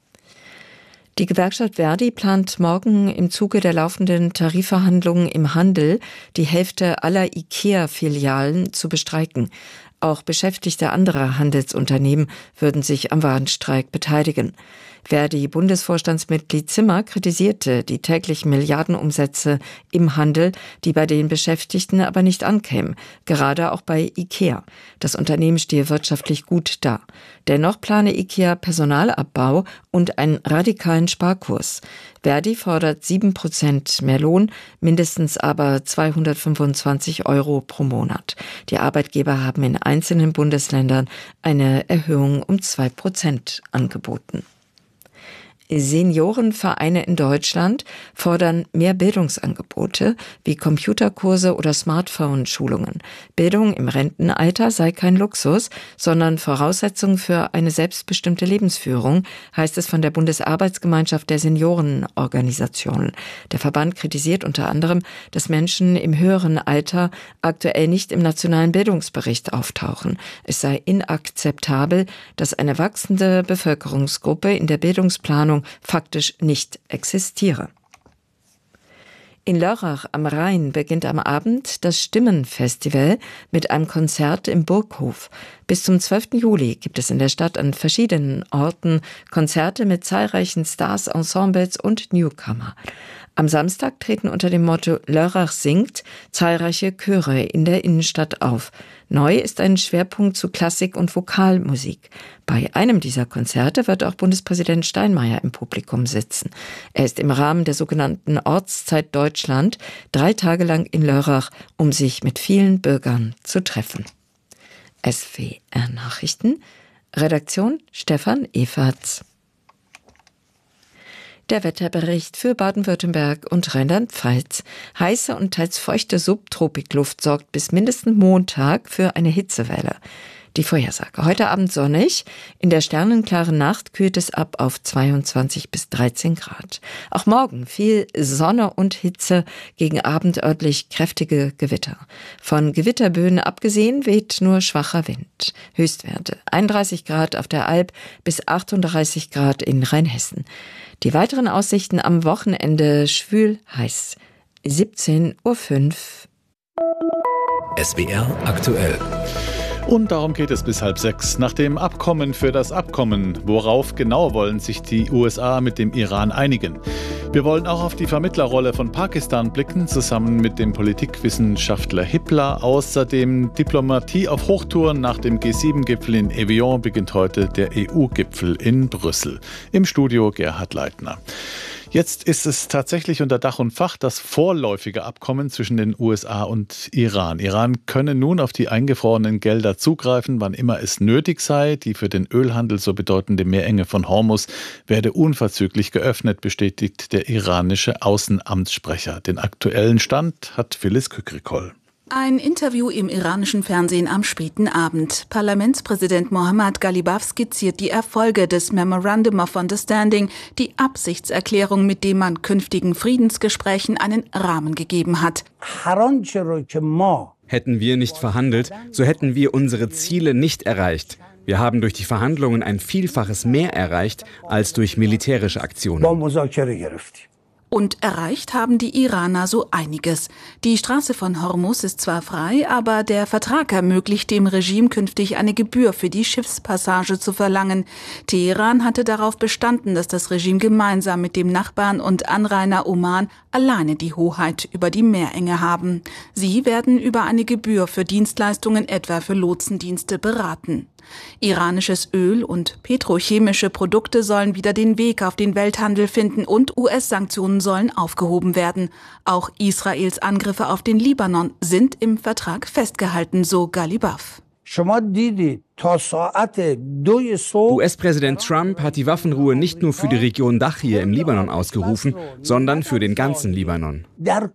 Die Gewerkschaft Verdi plant morgen im Zuge der laufenden Tarifverhandlungen im Handel die Hälfte aller IKEA-Filialen zu bestreiken. Auch Beschäftigte anderer Handelsunternehmen würden sich am Warnstreik beteiligen. Verdi-Bundesvorstandsmitglied Zimmer kritisierte die täglichen Milliardenumsätze im Handel, die bei den Beschäftigten aber nicht ankämen, gerade auch bei IKEA. Das Unternehmen stehe wirtschaftlich gut da. Dennoch plane IKEA Personalabbau und einen radikalen Sparkurs. Verdi fordert 7% mehr Lohn, mindestens aber 225 € pro Monat. Die Arbeitgeber haben in einzelnen Bundesländern eine Erhöhung um 2% angeboten. Seniorenvereine in Deutschland fordern mehr Bildungsangebote wie Computerkurse oder Smartphone-Schulungen. Bildung im Rentenalter sei kein Luxus, sondern Voraussetzung für eine selbstbestimmte Lebensführung, heißt es von der Bundesarbeitsgemeinschaft der Seniorenorganisationen. Der Verband kritisiert unter anderem, dass Menschen im höheren Alter aktuell nicht im nationalen Bildungsbericht auftauchen. Es sei inakzeptabel, dass eine wachsende Bevölkerungsgruppe in der Bildungsplanung faktisch nicht existiere. In Lörrach am Rhein beginnt am Abend das Stimmenfestival mit einem Konzert im Burghof. Bis zum 12. Juli gibt es in der Stadt an verschiedenen Orten Konzerte mit zahlreichen Stars, Ensembles und Newcomer. Am Samstag treten unter dem Motto Lörrach singt zahlreiche Chöre in der Innenstadt auf. Neu ist ein Schwerpunkt zu Klassik- und Vokalmusik. Bei einem dieser Konzerte wird auch Bundespräsident Steinmeier im Publikum sitzen. Er ist im Rahmen der sogenannten Ortszeit Deutschland 3 Tage lang in Lörrach, um sich mit vielen Bürgern zu treffen. SWR Nachrichten, Redaktion Stefan Everts. Der Wetterbericht für Baden-Württemberg und Rheinland-Pfalz. Heiße und teils feuchte Subtropikluft sorgt bis mindestens Montag für eine Hitzewelle. Die Vorhersage. Heute Abend sonnig. In der sternenklaren Nacht kühlt es ab auf 22 bis 13 Grad. Auch morgen viel Sonne und Hitze, gegen Abend örtlich kräftige Gewitter. Von Gewitterböen abgesehen weht nur schwacher Wind. Höchstwerte 31 Grad auf der Alp bis 38 Grad in Rheinhessen. Die weiteren Aussichten am Wochenende schwül heiß. 17:05 Uhr. SWR aktuell. Und darum geht es bis 5:30. Nach dem Abkommen für das Abkommen. Worauf genau wollen sich die USA mit dem Iran einigen? Wir wollen auch auf die Vermittlerrolle von Pakistan blicken, zusammen mit dem Politikwissenschaftler Hippler. Außerdem Diplomatie auf Hochtouren. Nach dem G7-Gipfel in Evian beginnt heute der EU-Gipfel in Brüssel. Im Studio Gerhard Leitner. Jetzt ist es tatsächlich unter Dach und Fach das vorläufige Abkommen zwischen den USA und Iran. Iran könne nun auf die eingefrorenen Gelder zugreifen, wann immer es nötig sei. Die für den Ölhandel so bedeutende Meerenge von Hormuz werde unverzüglich geöffnet, bestätigt der iranische Außenamtssprecher. Den aktuellen Stand hat Phyllis Kükrikol. Ein Interview im iranischen Fernsehen am späten Abend. Parlamentspräsident Mohammad Ghalibaf skizziert die Erfolge des Memorandum of Understanding, die Absichtserklärung, mit dem man künftigen Friedensgesprächen einen Rahmen gegeben hat. Hätten wir nicht verhandelt, so hätten wir unsere Ziele nicht erreicht. Wir haben durch die Verhandlungen ein Vielfaches mehr erreicht als durch militärische Aktionen. Und erreicht haben die Iraner so einiges. Die Straße von Hormuz ist zwar frei, aber der Vertrag ermöglicht dem Regime künftig eine Gebühr für die Schiffspassage zu verlangen. Teheran hatte darauf bestanden, dass das Regime gemeinsam mit dem Nachbarn und Anrainer Oman alleine die Hoheit über die Meerenge haben. Sie werden über eine Gebühr für Dienstleistungen, etwa für Lotsendienste, beraten. Iranisches Öl und petrochemische Produkte sollen wieder den Weg auf den Welthandel finden und US-Sanktionen sollen aufgehoben werden. Auch Israels Angriffe auf den Libanon sind im Vertrag festgehalten, so Ghalibaf. US-Präsident Trump hat die Waffenruhe nicht nur für die Region Dachir im Libanon ausgerufen, sondern für den ganzen Libanon.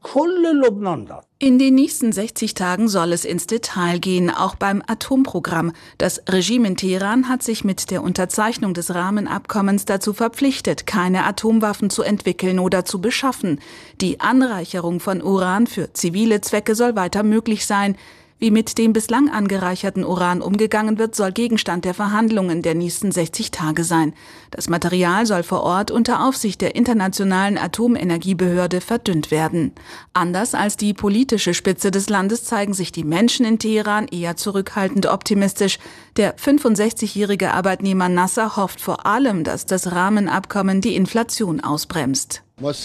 In den nächsten 60 Tagen soll es ins Detail gehen, auch beim Atomprogramm. Das Regime in Teheran hat sich mit der Unterzeichnung des Rahmenabkommens dazu verpflichtet, keine Atomwaffen zu entwickeln oder zu beschaffen. Die Anreicherung von Uran für zivile Zwecke soll weiter möglich sein. Wie mit dem bislang angereicherten Uran umgegangen wird, soll Gegenstand der Verhandlungen der nächsten 60 Tage sein. Das Material soll vor Ort unter Aufsicht der Internationalen Atomenergiebehörde verdünnt werden. Anders als die politische Spitze des Landes zeigen sich die Menschen in Teheran eher zurückhaltend optimistisch. Der 65-jährige Arbeitnehmer Nasser hofft vor allem, dass das Rahmenabkommen die Inflation ausbremst.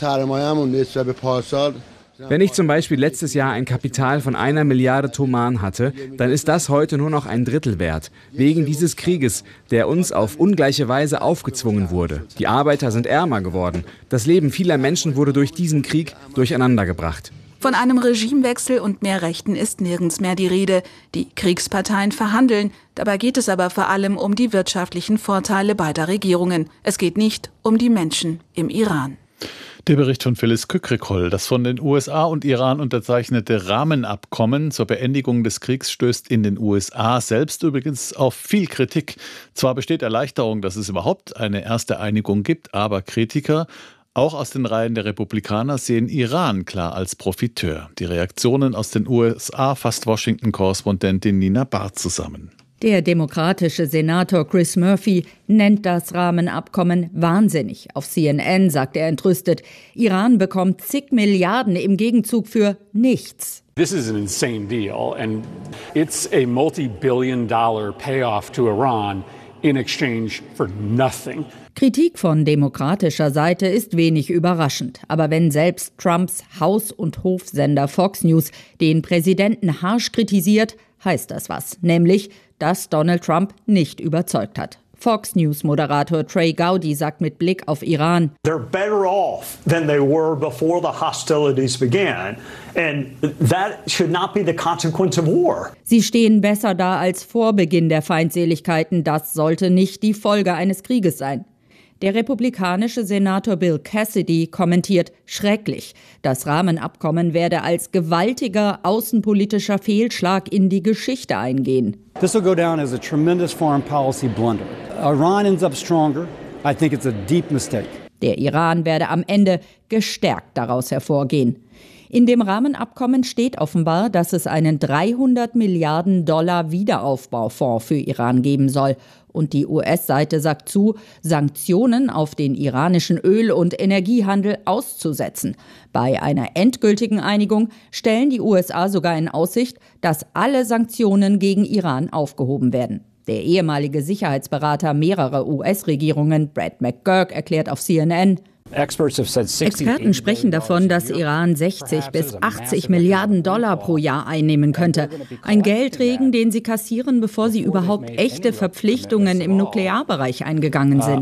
Wenn ich zum Beispiel letztes Jahr ein Kapital von 1 Milliarde Toman hatte, dann ist das heute nur noch ein Drittel wert. Wegen dieses Krieges, der uns auf ungleiche Weise aufgezwungen wurde. Die Arbeiter sind ärmer geworden. Das Leben vieler Menschen wurde durch diesen Krieg durcheinandergebracht. Von einem Regimewechsel und mehr Rechten ist nirgends mehr die Rede. Die Kriegsparteien verhandeln. Dabei geht es aber vor allem um die wirtschaftlichen Vorteile beider Regierungen. Es geht nicht um die Menschen im Iran. Der Bericht von Phyllis Kükrikoll. Das von den USA und Iran unterzeichnete Rahmenabkommen zur Beendigung des Kriegs stößt in den USA selbst übrigens auf viel Kritik. Zwar besteht Erleichterung, dass es überhaupt eine erste Einigung gibt, aber Kritiker, auch aus den Reihen der Republikaner, sehen Iran klar als Profiteur. Die Reaktionen aus den USA fasst Washington-Korrespondentin Nina Barth zusammen. Der demokratische Senator Chris Murphy nennt das Rahmenabkommen wahnsinnig. Auf CNN sagt er entrüstet, Iran bekommt zig Milliarden im Gegenzug für nichts. This is an insane deal and it's a multi-billion-dollar payoff to Iran in exchange for nothing. Kritik von demokratischer Seite ist wenig überraschend. Aber wenn selbst Trumps Haus- und Hofsender Fox News den Präsidenten harsch kritisiert, heißt das was. Nämlich, dass Donald Trump nicht überzeugt hat. Fox News-Moderator Trey Gowdy sagt mit Blick auf Iran: They're better off than they were before the hostilities began. And that should not be the consequence of war. Sie stehen besser da als vor Beginn der Feindseligkeiten. Das sollte nicht die Folge eines Krieges sein. Der republikanische Senator Bill Cassidy kommentiert schrecklich, das Rahmenabkommen werde als gewaltiger außenpolitischer Fehlschlag in die Geschichte eingehen. This will go down as a tremendous foreign policy blunder. Iran ends up stronger. I think it's a deep mistake. Der Iran werde am Ende gestärkt daraus hervorgehen. In dem Rahmenabkommen steht offenbar, dass es einen 300 Milliarden $ Wiederaufbaufonds für Iran geben soll. Und die US-Seite sagt zu, Sanktionen auf den iranischen Öl- und Energiehandel auszusetzen. Bei einer endgültigen Einigung stellen die USA sogar in Aussicht, dass alle Sanktionen gegen Iran aufgehoben werden. Der ehemalige Sicherheitsberater mehrerer US-Regierungen, Brad McGurk, erklärt auf CNN: Experten sprechen davon, dass Iran 60 bis 80 Milliarden $ pro Jahr einnehmen könnte. Ein Geldregen, den sie kassieren, bevor sie überhaupt echte Verpflichtungen im Nuklearbereich eingegangen sind.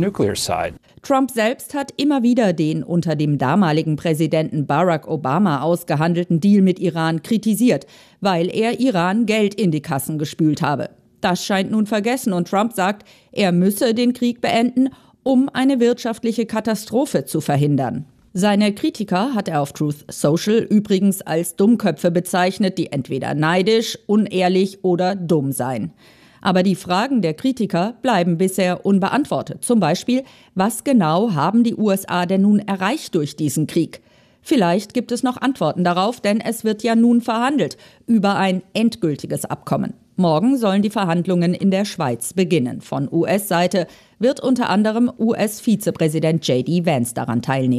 Trump selbst hat immer wieder den unter dem damaligen Präsidenten Barack Obama ausgehandelten Deal mit Iran kritisiert, weil er Iran Geld in die Kassen gespült habe. Das scheint nun vergessen und Trump sagt, er müsse den Krieg beenden, um eine wirtschaftliche Katastrophe zu verhindern. Seine Kritiker hat er auf Truth Social übrigens als Dummköpfe bezeichnet, die entweder neidisch, unehrlich oder dumm seien. Aber die Fragen der Kritiker bleiben bisher unbeantwortet. Zum Beispiel, was genau haben die USA denn nun erreicht durch diesen Krieg? Vielleicht gibt es noch Antworten darauf, denn es wird ja nun verhandelt über ein endgültiges Abkommen. Morgen sollen die Verhandlungen in der Schweiz beginnen. Von US-Seite wird unter anderem US-Vizepräsident J.D. Vance daran teilnehmen.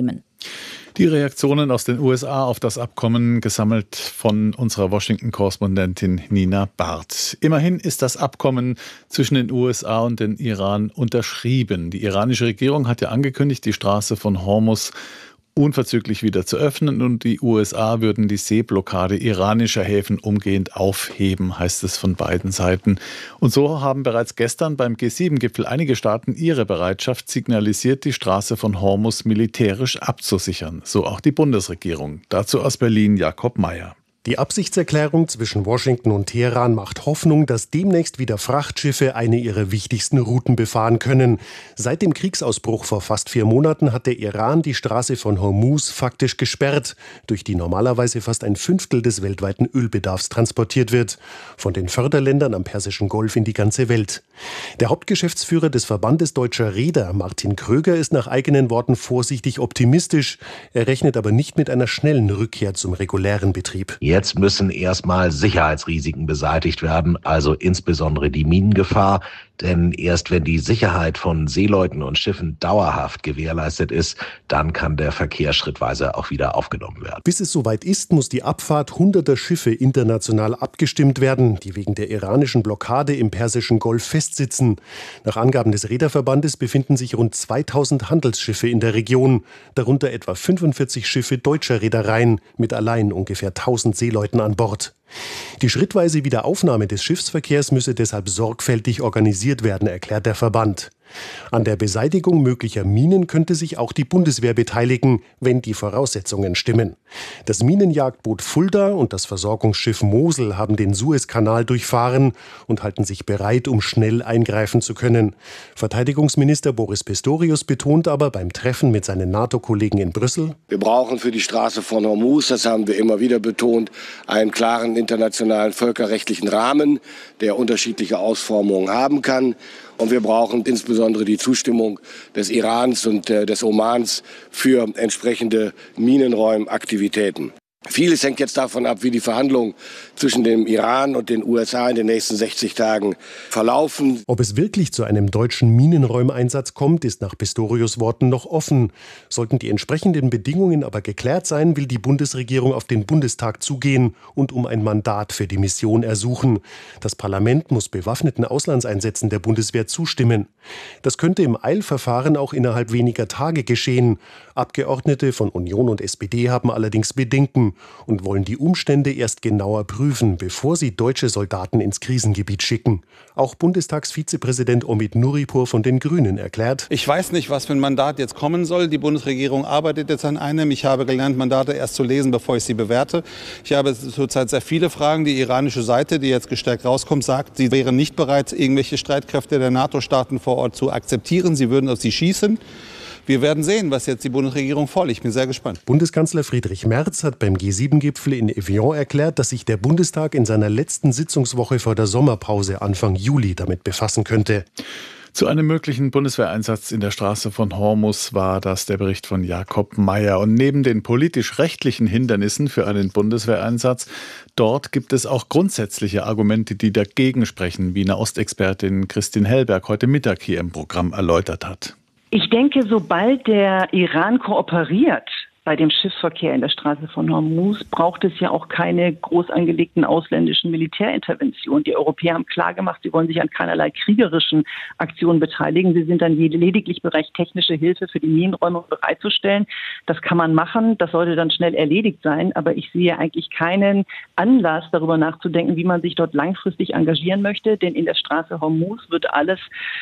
Die Reaktionen aus den USA auf das Abkommen gesammelt von unserer Washington-Korrespondentin Nina Barth. Immerhin ist das Abkommen zwischen den USA und den Iran unterschrieben. Die iranische Regierung hat ja angekündigt, die Straße von Hormuz unverzüglich wieder zu öffnen und die USA würden die Seeblockade iranischer Häfen umgehend aufheben, heißt es von beiden Seiten. Und so haben bereits gestern beim G7-Gipfel einige Staaten ihre Bereitschaft signalisiert, die Straße von Hormuz militärisch abzusichern. So auch die Bundesregierung. Dazu aus Berlin Jakob Mayer. Die Absichtserklärung zwischen Washington und Teheran macht Hoffnung, dass demnächst wieder Frachtschiffe eine ihrer wichtigsten Routen befahren können. Seit dem Kriegsausbruch vor fast 4 Monaten hat der Iran die Straße von Hormuz faktisch gesperrt, durch die normalerweise fast 1/5 des weltweiten Ölbedarfs transportiert wird. Von den Förderländern am Persischen Golf in die ganze Welt. Der Hauptgeschäftsführer des Verbandes Deutscher Reeder, Martin Kröger, ist nach eigenen Worten vorsichtig optimistisch. Er rechnet aber nicht mit einer schnellen Rückkehr zum regulären Betrieb. Jetzt müssen erstmal Sicherheitsrisiken beseitigt werden, also insbesondere die Minengefahr. Denn erst wenn die Sicherheit von Seeleuten und Schiffen dauerhaft gewährleistet ist, dann kann der Verkehr schrittweise auch wieder aufgenommen werden. Bis es soweit ist, muss die Abfahrt hunderter Schiffe international abgestimmt werden, die wegen der iranischen Blockade im Persischen Golf festsitzen. Nach Angaben des Reederverbandes befinden sich rund 2000 Handelsschiffe in der Region, darunter etwa 45 Schiffe deutscher Reedereien mit allein ungefähr 1000 Seeleuten an Bord. Die schrittweise Wiederaufnahme des Schiffsverkehrs müsse deshalb sorgfältig organisiert werden, erklärt der Verband. An der Beseitigung möglicher Minen könnte sich auch die Bundeswehr beteiligen, wenn die Voraussetzungen stimmen. Das Minenjagdboot Fulda und das Versorgungsschiff Mosel haben den Suezkanal durchfahren und halten sich bereit, um schnell eingreifen zu können. Verteidigungsminister Boris Pistorius betont aber beim Treffen mit seinen NATO-Kollegen in Brüssel: Wir brauchen für die Straße von Hormuz, das haben wir immer wieder betont, einen klaren internationalen völkerrechtlichen Rahmen, der unterschiedliche Ausformungen haben kann. Und wir brauchen insbesondere die Zustimmung des Irans und des Omans für entsprechende Minenräumaktivitäten. Vieles hängt jetzt davon ab, wie die Verhandlungen zwischen dem Iran und den USA in den nächsten 60 Tagen verlaufen. Ob es wirklich zu einem deutschen Minenräumeinsatz kommt, ist nach Pistorius Worten noch offen. Sollten die entsprechenden Bedingungen aber geklärt sein, will die Bundesregierung auf den Bundestag zugehen und um ein Mandat für die Mission ersuchen. Das Parlament muss bewaffneten Auslandseinsätzen der Bundeswehr zustimmen. Das könnte im Eilverfahren auch innerhalb weniger Tage geschehen. Abgeordnete von Union und SPD haben allerdings Bedenken und wollen die Umstände erst genauer prüfen, bevor sie deutsche Soldaten ins Krisengebiet schicken. Auch Bundestagsvizepräsident Omid Nuripur von den Grünen erklärt: Ich weiß nicht, was für ein Mandat jetzt kommen soll. Die Bundesregierung arbeitet jetzt an einem. Ich habe gelernt, Mandate erst zu lesen, bevor ich sie bewerte. Ich habe zurzeit sehr viele Fragen. Die iranische Seite, die jetzt gestärkt rauskommt, sagt, sie wären nicht bereit, irgendwelche Streitkräfte der NATO-Staaten vor Ort zu akzeptieren. Sie würden auf sie schießen. Wir werden sehen, was jetzt die Bundesregierung vorlegt. Ich bin sehr gespannt. Bundeskanzler Friedrich Merz hat beim G7-Gipfel in Evian erklärt, dass sich der Bundestag in seiner letzten Sitzungswoche vor der Sommerpause Anfang Juli damit befassen könnte. Zu einem möglichen Bundeswehreinsatz in der Straße von Hormuz war das der Bericht von Jakob Mayer. Und neben den politisch-rechtlichen Hindernissen für einen Bundeswehreinsatz, dort gibt es auch grundsätzliche Argumente, die dagegen sprechen, wie Nahostexpertin Christine Hellberg heute Mittag hier im Programm erläutert hat. Ich denke, sobald der Iran kooperiert bei dem Schiffsverkehr in der Straße von Hormuz, braucht es ja auch keine groß angelegten ausländischen Militärinterventionen. Die Europäer haben klargemacht, sie wollen sich an keinerlei kriegerischen Aktionen beteiligen. Sie sind dann lediglich bereit, technische Hilfe für die Minenräumung bereitzustellen. Das kann man machen, das sollte dann schnell erledigt sein. Aber ich sehe eigentlich keinen Anlass, darüber nachzudenken, wie man sich dort langfristig engagieren möchte. Denn in der Straße Hormuz wird alles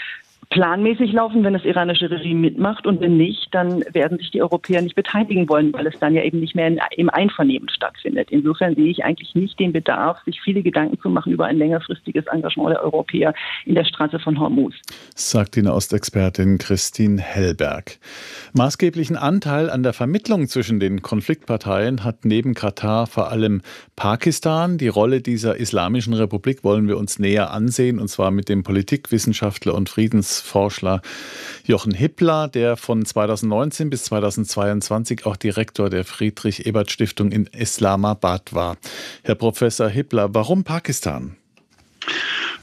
planmäßig laufen, wenn das iranische Regime mitmacht, und wenn nicht, dann werden sich die Europäer nicht beteiligen wollen, weil es dann ja eben nicht mehr im Einvernehmen stattfindet. Insofern sehe ich eigentlich nicht den Bedarf, sich viele Gedanken zu machen über ein längerfristiges Engagement der Europäer in der Straße von Hormuz. Sagt die Nahostexpertin Christine Hellberg. Maßgeblichen Anteil an der Vermittlung zwischen den Konfliktparteien hat neben Katar vor allem Pakistan. Die Rolle dieser islamischen Republik wollen wir uns näher ansehen, und zwar mit dem Politikwissenschaftler und Friedensforscher Jochen Hippler, der von 2019 bis 2022 auch Direktor der Friedrich-Ebert-Stiftung in Islamabad war. Herr Professor Hippler, warum Pakistan?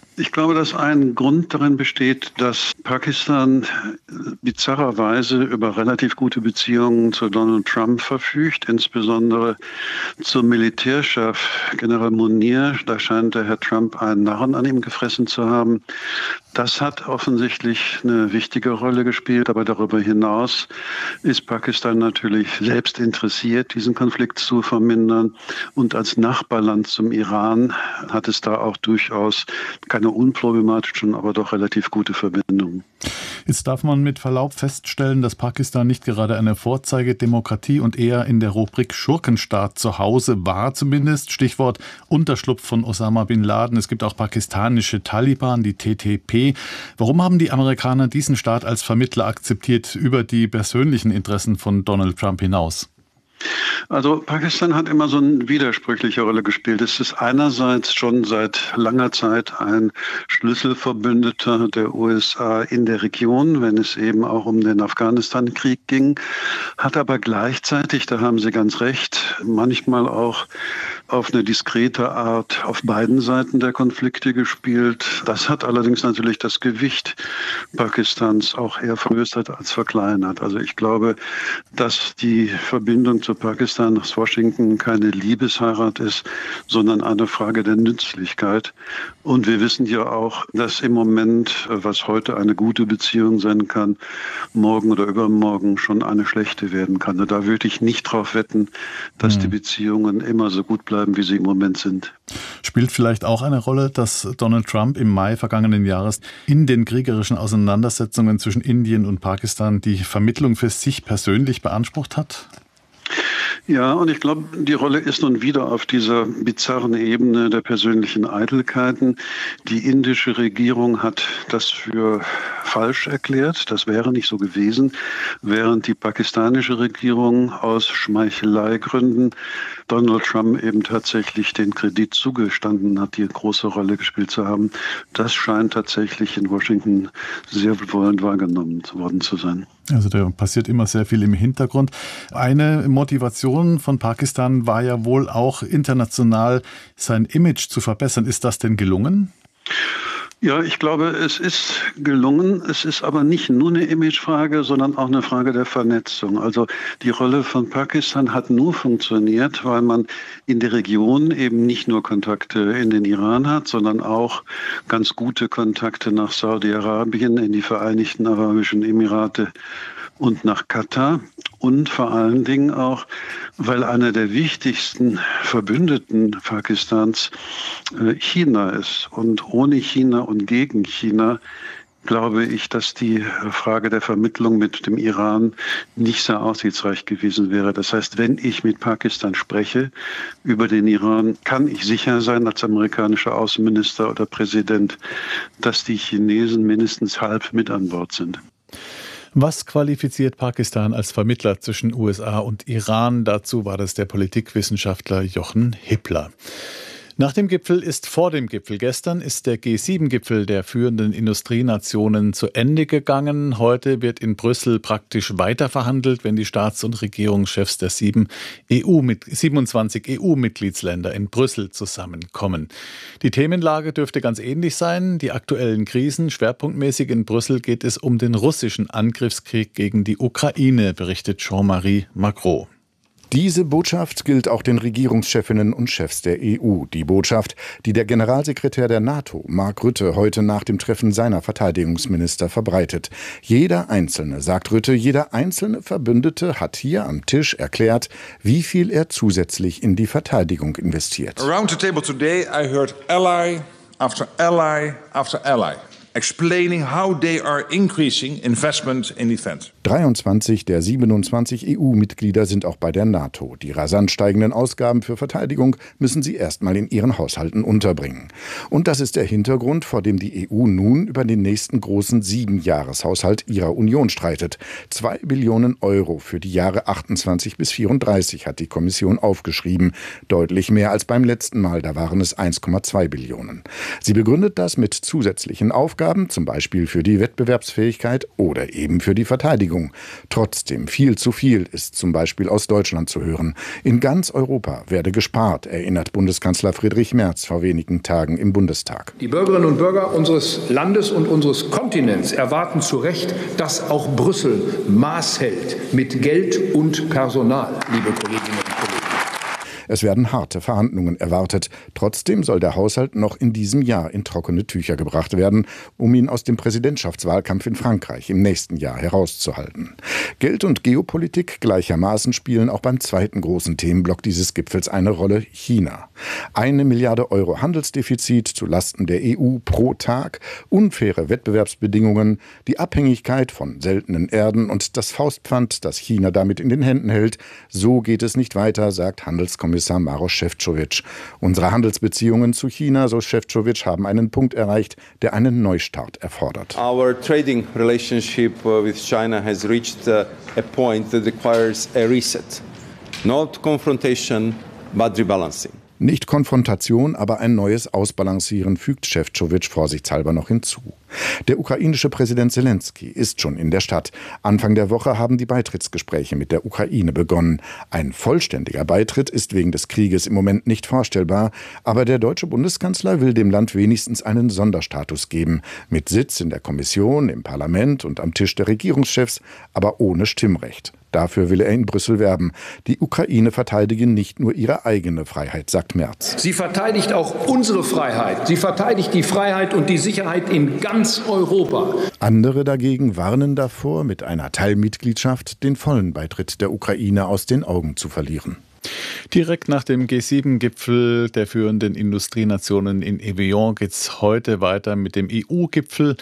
Ich glaube, dass ein Grund darin besteht, dass Pakistan bizarrerweise über relativ gute Beziehungen zu Donald Trump verfügt, insbesondere zum Militärchef General Munir. Da scheint der Herr Trump einen Narren an ihm gefressen zu haben. Das hat offensichtlich eine wichtige Rolle gespielt, aber darüber hinaus ist Pakistan natürlich selbst interessiert, diesen Konflikt zu vermindern. Und als Nachbarland zum Iran hat es da auch durchaus keine unproblematischen, aber doch relativ gute Verbindungen. Jetzt darf man mit Verlaub feststellen, dass Pakistan nicht gerade eine Vorzeigedemokratie und eher in der Rubrik Schurkenstaat zu Hause war zumindest. Stichwort Unterschlupf von Osama bin Laden. Es gibt auch pakistanische Taliban, die TTP. Warum haben die Amerikaner diesen Staat als Vermittler akzeptiert über die persönlichen Interessen von Donald Trump hinaus? Also Pakistan hat immer so eine widersprüchliche Rolle gespielt. Es ist einerseits schon seit langer Zeit ein Schlüsselverbündeter der USA in der Region, wenn es eben auch um den Afghanistan-Krieg ging, hat aber gleichzeitig, da haben Sie ganz recht, manchmal auch auf eine diskrete Art auf beiden Seiten der Konflikte gespielt. Das hat allerdings natürlich das Gewicht Pakistans auch eher vergrößert als verkleinert. Also ich glaube, dass die Verbindung zu Pakistan aus Washington keine Liebesheirat ist, sondern eine Frage der Nützlichkeit. Und wir wissen ja auch, dass im Moment, was heute eine gute Beziehung sein kann, morgen oder übermorgen schon eine schlechte werden kann. Und da würde ich nicht drauf wetten, dass die Beziehungen immer so gut bleiben, wie sie im Moment sind. Spielt vielleicht auch eine Rolle, dass Donald Trump im Mai vergangenen Jahres in den kriegerischen Auseinandersetzungen zwischen Indien und Pakistan die Vermittlung für sich persönlich beansprucht hat? Ja, und ich glaube, die Rolle ist nun wieder auf dieser bizarren Ebene der persönlichen Eitelkeiten. Die indische Regierung hat das für falsch erklärt. Das wäre nicht so gewesen, während die pakistanische Regierung aus Schmeicheleigründen Donald Trump eben tatsächlich den Kredit zugestanden hat, die eine große Rolle gespielt zu haben. Das scheint tatsächlich in Washington sehr wohlwollend wahrgenommen worden zu sein. Also da passiert immer sehr viel im Hintergrund. Eine Motivation von Pakistan war ja wohl auch international sein Image zu verbessern. Ist das denn gelungen? Ja, ich glaube, es ist gelungen. Es ist aber nicht nur eine Imagefrage, sondern auch eine Frage der Vernetzung. Also die Rolle von Pakistan hat nur funktioniert, weil man in der Region eben nicht nur Kontakte in den Iran hat, sondern auch ganz gute Kontakte nach Saudi-Arabien, in die Vereinigten Arabischen Emirate und nach Katar. Und vor allen Dingen auch, weil einer der wichtigsten Verbündeten Pakistans China ist. Und ohne China und gegen China glaube ich, dass die Frage der Vermittlung mit dem Iran nicht sehr aussichtsreich gewesen wäre. Das heißt, wenn ich mit Pakistan spreche über den Iran, kann ich sicher sein als amerikanischer Außenminister oder Präsident, dass die Chinesen mindestens halb mit an Bord sind. Was qualifiziert Pakistan als Vermittler zwischen USA und Iran? Dazu war das der Politikwissenschaftler Jochen Hippler. Nach dem Gipfel ist vor dem Gipfel. Gestern ist der G7-Gipfel der führenden Industrienationen zu Ende gegangen. Heute wird in Brüssel praktisch weiterverhandelt, wenn die Staats- und Regierungschefs der 27 EU-Mitgliedsländer in Brüssel zusammenkommen. Die Themenlage dürfte ganz ähnlich sein. Die aktuellen Krisen. Schwerpunktmäßig in Brüssel geht es um den russischen Angriffskrieg gegen die Ukraine, berichtet Jean-Marie Macron. Diese Botschaft gilt auch den Regierungschefinnen und Chefs der EU. Die Botschaft, die der Generalsekretär der NATO, Mark Rutte, heute nach dem Treffen seiner Verteidigungsminister verbreitet. Jeder Einzelne, sagt Rutte, jeder einzelne Verbündete hat hier am Tisch erklärt, wie viel er zusätzlich in die Verteidigung investiert. Around the table today I heard ally after ally after ally explaining how they are increasing investment in defense. 23 der 27 EU-Mitglieder sind auch bei der NATO. Die rasant steigenden Ausgaben für Verteidigung müssen sie erstmal in ihren Haushalten unterbringen. Und das ist der Hintergrund, vor dem die EU nun über den nächsten großen 7-Jahreshaushalt ihrer Union streitet. 2 Billionen Euro für die Jahre 28 bis 34 hat die Kommission aufgeschrieben. Deutlich mehr als beim letzten Mal, da waren es 1,2 Billionen. Sie begründet das mit zusätzlichen Aufgaben Ausgaben, zum Beispiel für die Wettbewerbsfähigkeit oder eben für die Verteidigung. Trotzdem viel zu viel ist zum Beispiel aus Deutschland zu hören. In ganz Europa werde gespart, erinnert Bundeskanzler Friedrich Merz vor wenigen Tagen im Bundestag. Die Bürgerinnen und Bürger unseres Landes und unseres Kontinents erwarten zu Recht, dass auch Brüssel Maß hält mit Geld und Personal, liebe Kolleginnen und Kollegen. Es werden harte Verhandlungen erwartet. Trotzdem soll der Haushalt noch in diesem Jahr in trockene Tücher gebracht werden, um ihn aus dem Präsidentschaftswahlkampf in Frankreich im nächsten Jahr herauszuhalten. Geld und Geopolitik gleichermaßen spielen auch beim zweiten großen Themenblock dieses Gipfels eine Rolle: China. 1 Milliarde Euro Handelsdefizit zulasten der EU pro Tag, unfaire Wettbewerbsbedingungen, die Abhängigkeit von seltenen Erden und das Faustpfand, das China damit in den Händen hält. So geht es nicht weiter, sagt Handelskommissar Maroš Šefčovič. Unsere Handelsbeziehungen zu China, so Šefčovič, haben einen Punkt erreicht, der einen Neustart erfordert. Our trading relationship with China has reached a point that requires a reset. Not confrontation, but rebalancing. Nicht Konfrontation, aber ein neues Ausbalancieren, fügt Šefčovič vorsichtshalber noch hinzu. Der ukrainische Präsident Selenskyj ist schon in der Stadt. Anfang der Woche haben die Beitrittsgespräche mit der Ukraine begonnen. Ein vollständiger Beitritt ist wegen des Krieges im Moment nicht vorstellbar, aber der deutsche Bundeskanzler will dem Land wenigstens einen Sonderstatus geben, mit Sitz in der Kommission, im Parlament und am Tisch der Regierungschefs, aber ohne Stimmrecht. Dafür will er in Brüssel werben. Die Ukraine verteidige nicht nur ihre eigene Freiheit, sagt Merz. Sie verteidigt auch unsere Freiheit. Sie verteidigt die Freiheit und die Sicherheit in ganz Europa. Andere dagegen warnen davor, mit einer Teilmitgliedschaft den vollen Beitritt der Ukraine aus den Augen zu verlieren. Direkt nach dem G7-Gipfel der führenden Industrienationen in Evian geht es heute weiter mit dem EU-Gipfel.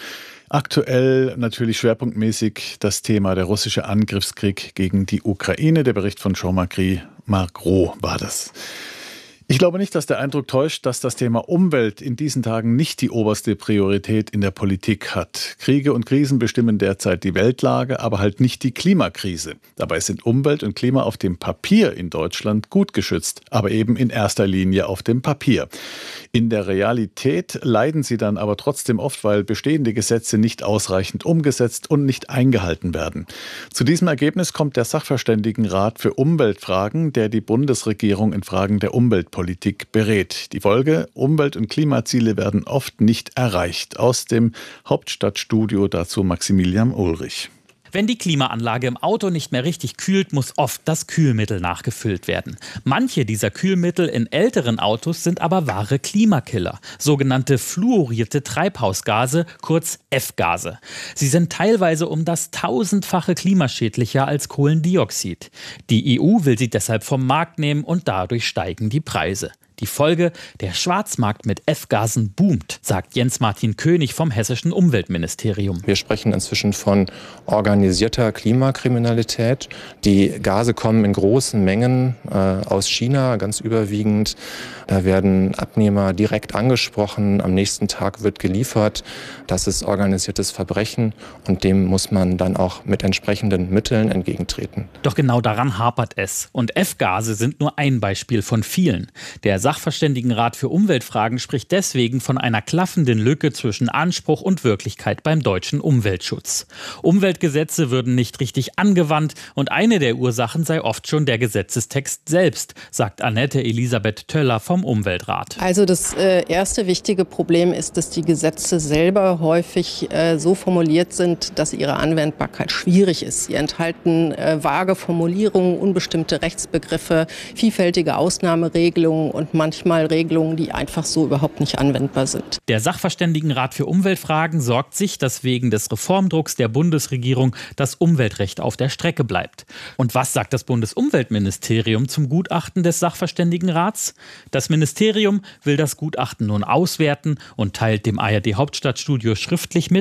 Aktuell natürlich schwerpunktmäßig das Thema der russische Angriffskrieg gegen die Ukraine. Der Bericht von Jean-Marc Margros war das. Ich glaube nicht, dass der Eindruck täuscht, dass das Thema Umwelt in diesen Tagen nicht die oberste Priorität in der Politik hat. Kriege und Krisen bestimmen derzeit die Weltlage, aber halt nicht die Klimakrise. Dabei sind Umwelt und Klima auf dem Papier in Deutschland gut geschützt, aber eben in erster Linie auf dem Papier. In der Realität leiden sie dann aber trotzdem oft, weil bestehende Gesetze nicht ausreichend umgesetzt und nicht eingehalten werden. Zu diesem Ergebnis kommt der Sachverständigenrat für Umweltfragen, der die Bundesregierung in Fragen der Umweltpolitik berät. Die Folge: Umwelt- und Klimaziele werden oft nicht erreicht. Aus dem Hauptstadtstudio dazu Maximilian Ulrich. Wenn die Klimaanlage im Auto nicht mehr richtig kühlt, muss oft das Kühlmittel nachgefüllt werden. Manche dieser Kühlmittel in älteren Autos sind aber wahre Klimakiller, sogenannte fluorierte Treibhausgase, kurz F-Gase. Sie sind teilweise um das 1000-fache klimaschädlicher als Kohlendioxid. Die EU will sie deshalb vom Markt nehmen und dadurch steigen die Preise. Die Folge: der Schwarzmarkt mit F-Gasen boomt, sagt Jens-Martin König vom hessischen Umweltministerium. Wir sprechen inzwischen von organisierter Klimakriminalität. Die Gase kommen in großen Mengen aus China, ganz überwiegend. Da werden Abnehmer direkt angesprochen, am nächsten Tag wird geliefert. Das ist organisiertes Verbrechen und dem muss man dann auch mit entsprechenden Mitteln entgegentreten. Doch genau daran hapert es. Und F-Gase sind nur ein Beispiel von vielen. Der Sachverständigenrat für Umweltfragen spricht deswegen von einer klaffenden Lücke zwischen Anspruch und Wirklichkeit beim deutschen Umweltschutz. Umweltgesetze würden nicht richtig angewandt und eine der Ursachen sei oft schon der Gesetzestext selbst, sagt Annette Elisabeth Töller vom Umweltrat. Also das erste wichtige Problem ist, dass die Gesetze selber häufig so formuliert sind, dass ihre Anwendbarkeit schwierig ist. Sie enthalten vage Formulierungen, unbestimmte Rechtsbegriffe, vielfältige Ausnahmeregelungen und manchmal Regelungen, die einfach so überhaupt nicht anwendbar sind. Der Sachverständigenrat für Umweltfragen sorgt sich, dass wegen des Reformdrucks der Bundesregierung das Umweltrecht auf der Strecke bleibt. Und was sagt das Bundesumweltministerium zum Gutachten des Sachverständigenrats? Das Ministerium will das Gutachten nun auswerten und teilt dem ARD Hauptstadtstudio schriftlich mit: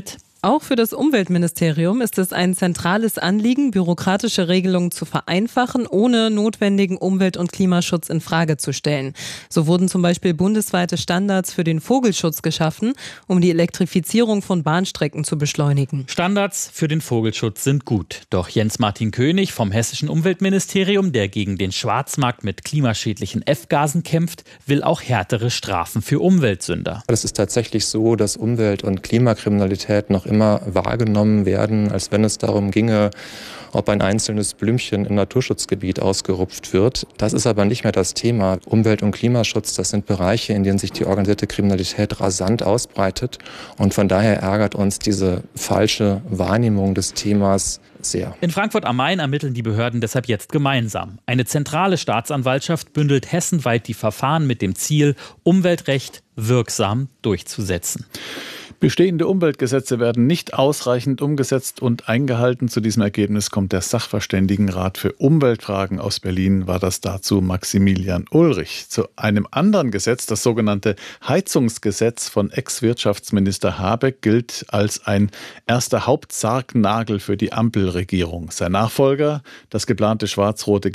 Auch für das Umweltministerium ist es ein zentrales Anliegen, bürokratische Regelungen zu vereinfachen, ohne notwendigen Umwelt- und Klimaschutz in Frage zu stellen. So wurden zum Beispiel bundesweite Standards für den Vogelschutz geschaffen, um die Elektrifizierung von Bahnstrecken zu beschleunigen. Standards für den Vogelschutz sind gut. Doch Jens-Martin König vom hessischen Umweltministerium, der gegen den Schwarzmarkt mit klimaschädlichen F-Gasen kämpft, will auch härtere Strafen für Umweltsünder. Es ist tatsächlich so, dass Umwelt- und Klimakriminalität noch immer wahrgenommen werden, als wenn es darum ginge, ob ein einzelnes Blümchen im Naturschutzgebiet ausgerupft wird. Das ist aber nicht mehr das Thema. Umwelt- und Klimaschutz, das sind Bereiche, in denen sich die organisierte Kriminalität rasant ausbreitet. Und von daher ärgert uns diese falsche Wahrnehmung des Themas sehr. In Frankfurt am Main ermitteln die Behörden deshalb jetzt gemeinsam. Eine zentrale Staatsanwaltschaft bündelt hessenweit die Verfahren mit dem Ziel, Umweltrecht wirksam durchzusetzen. Bestehende Umweltgesetze werden nicht ausreichend umgesetzt und eingehalten. Zu diesem Ergebnis kommt der Sachverständigenrat für Umweltfragen aus Berlin, war das dazu Maximilian Ulrich. Zu einem anderen Gesetz, das sogenannte Heizungsgesetz von Ex-Wirtschaftsminister Habeck, gilt als ein erster Hauptsargnagel für die Ampelregierung. Sein Nachfolger, das geplante schwarz-rote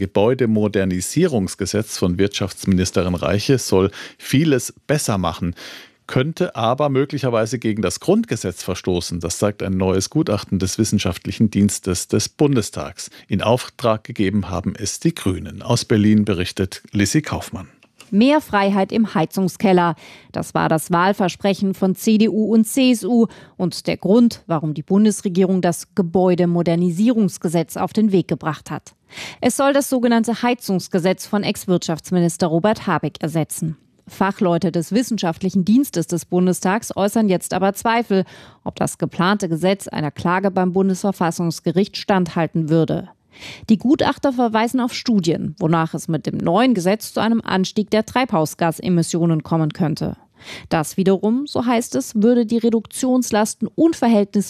Gebäudemodernisierungsgesetz von Wirtschaftsministerin Reiche, soll vieles besser machen, könnte aber möglicherweise gegen das Grundgesetz verstoßen. Das sagt ein neues Gutachten des Wissenschaftlichen Dienstes des Bundestags. In Auftrag gegeben haben es die Grünen. Aus Berlin berichtet Lissy Kaufmann. Mehr Freiheit im Heizungskeller. Das war das Wahlversprechen von CDU und CSU und der Grund, warum die Bundesregierung das Gebäudemodernisierungsgesetz auf den Weg gebracht hat. Es soll das sogenannte Heizungsgesetz von Ex-Wirtschaftsminister Robert Habeck ersetzen. Fachleute des Wissenschaftlichen Dienstes des Bundestags äußern jetzt aber Zweifel, ob das geplante Gesetz einer Klage beim Bundesverfassungsgericht standhalten würde. Die Gutachter verweisen auf Studien, wonach es mit dem neuen Gesetz zu einem Anstieg der Treibhausgasemissionen kommen könnte. Das wiederum, so heißt es, würde die Reduktionslasten unverhältnismäßig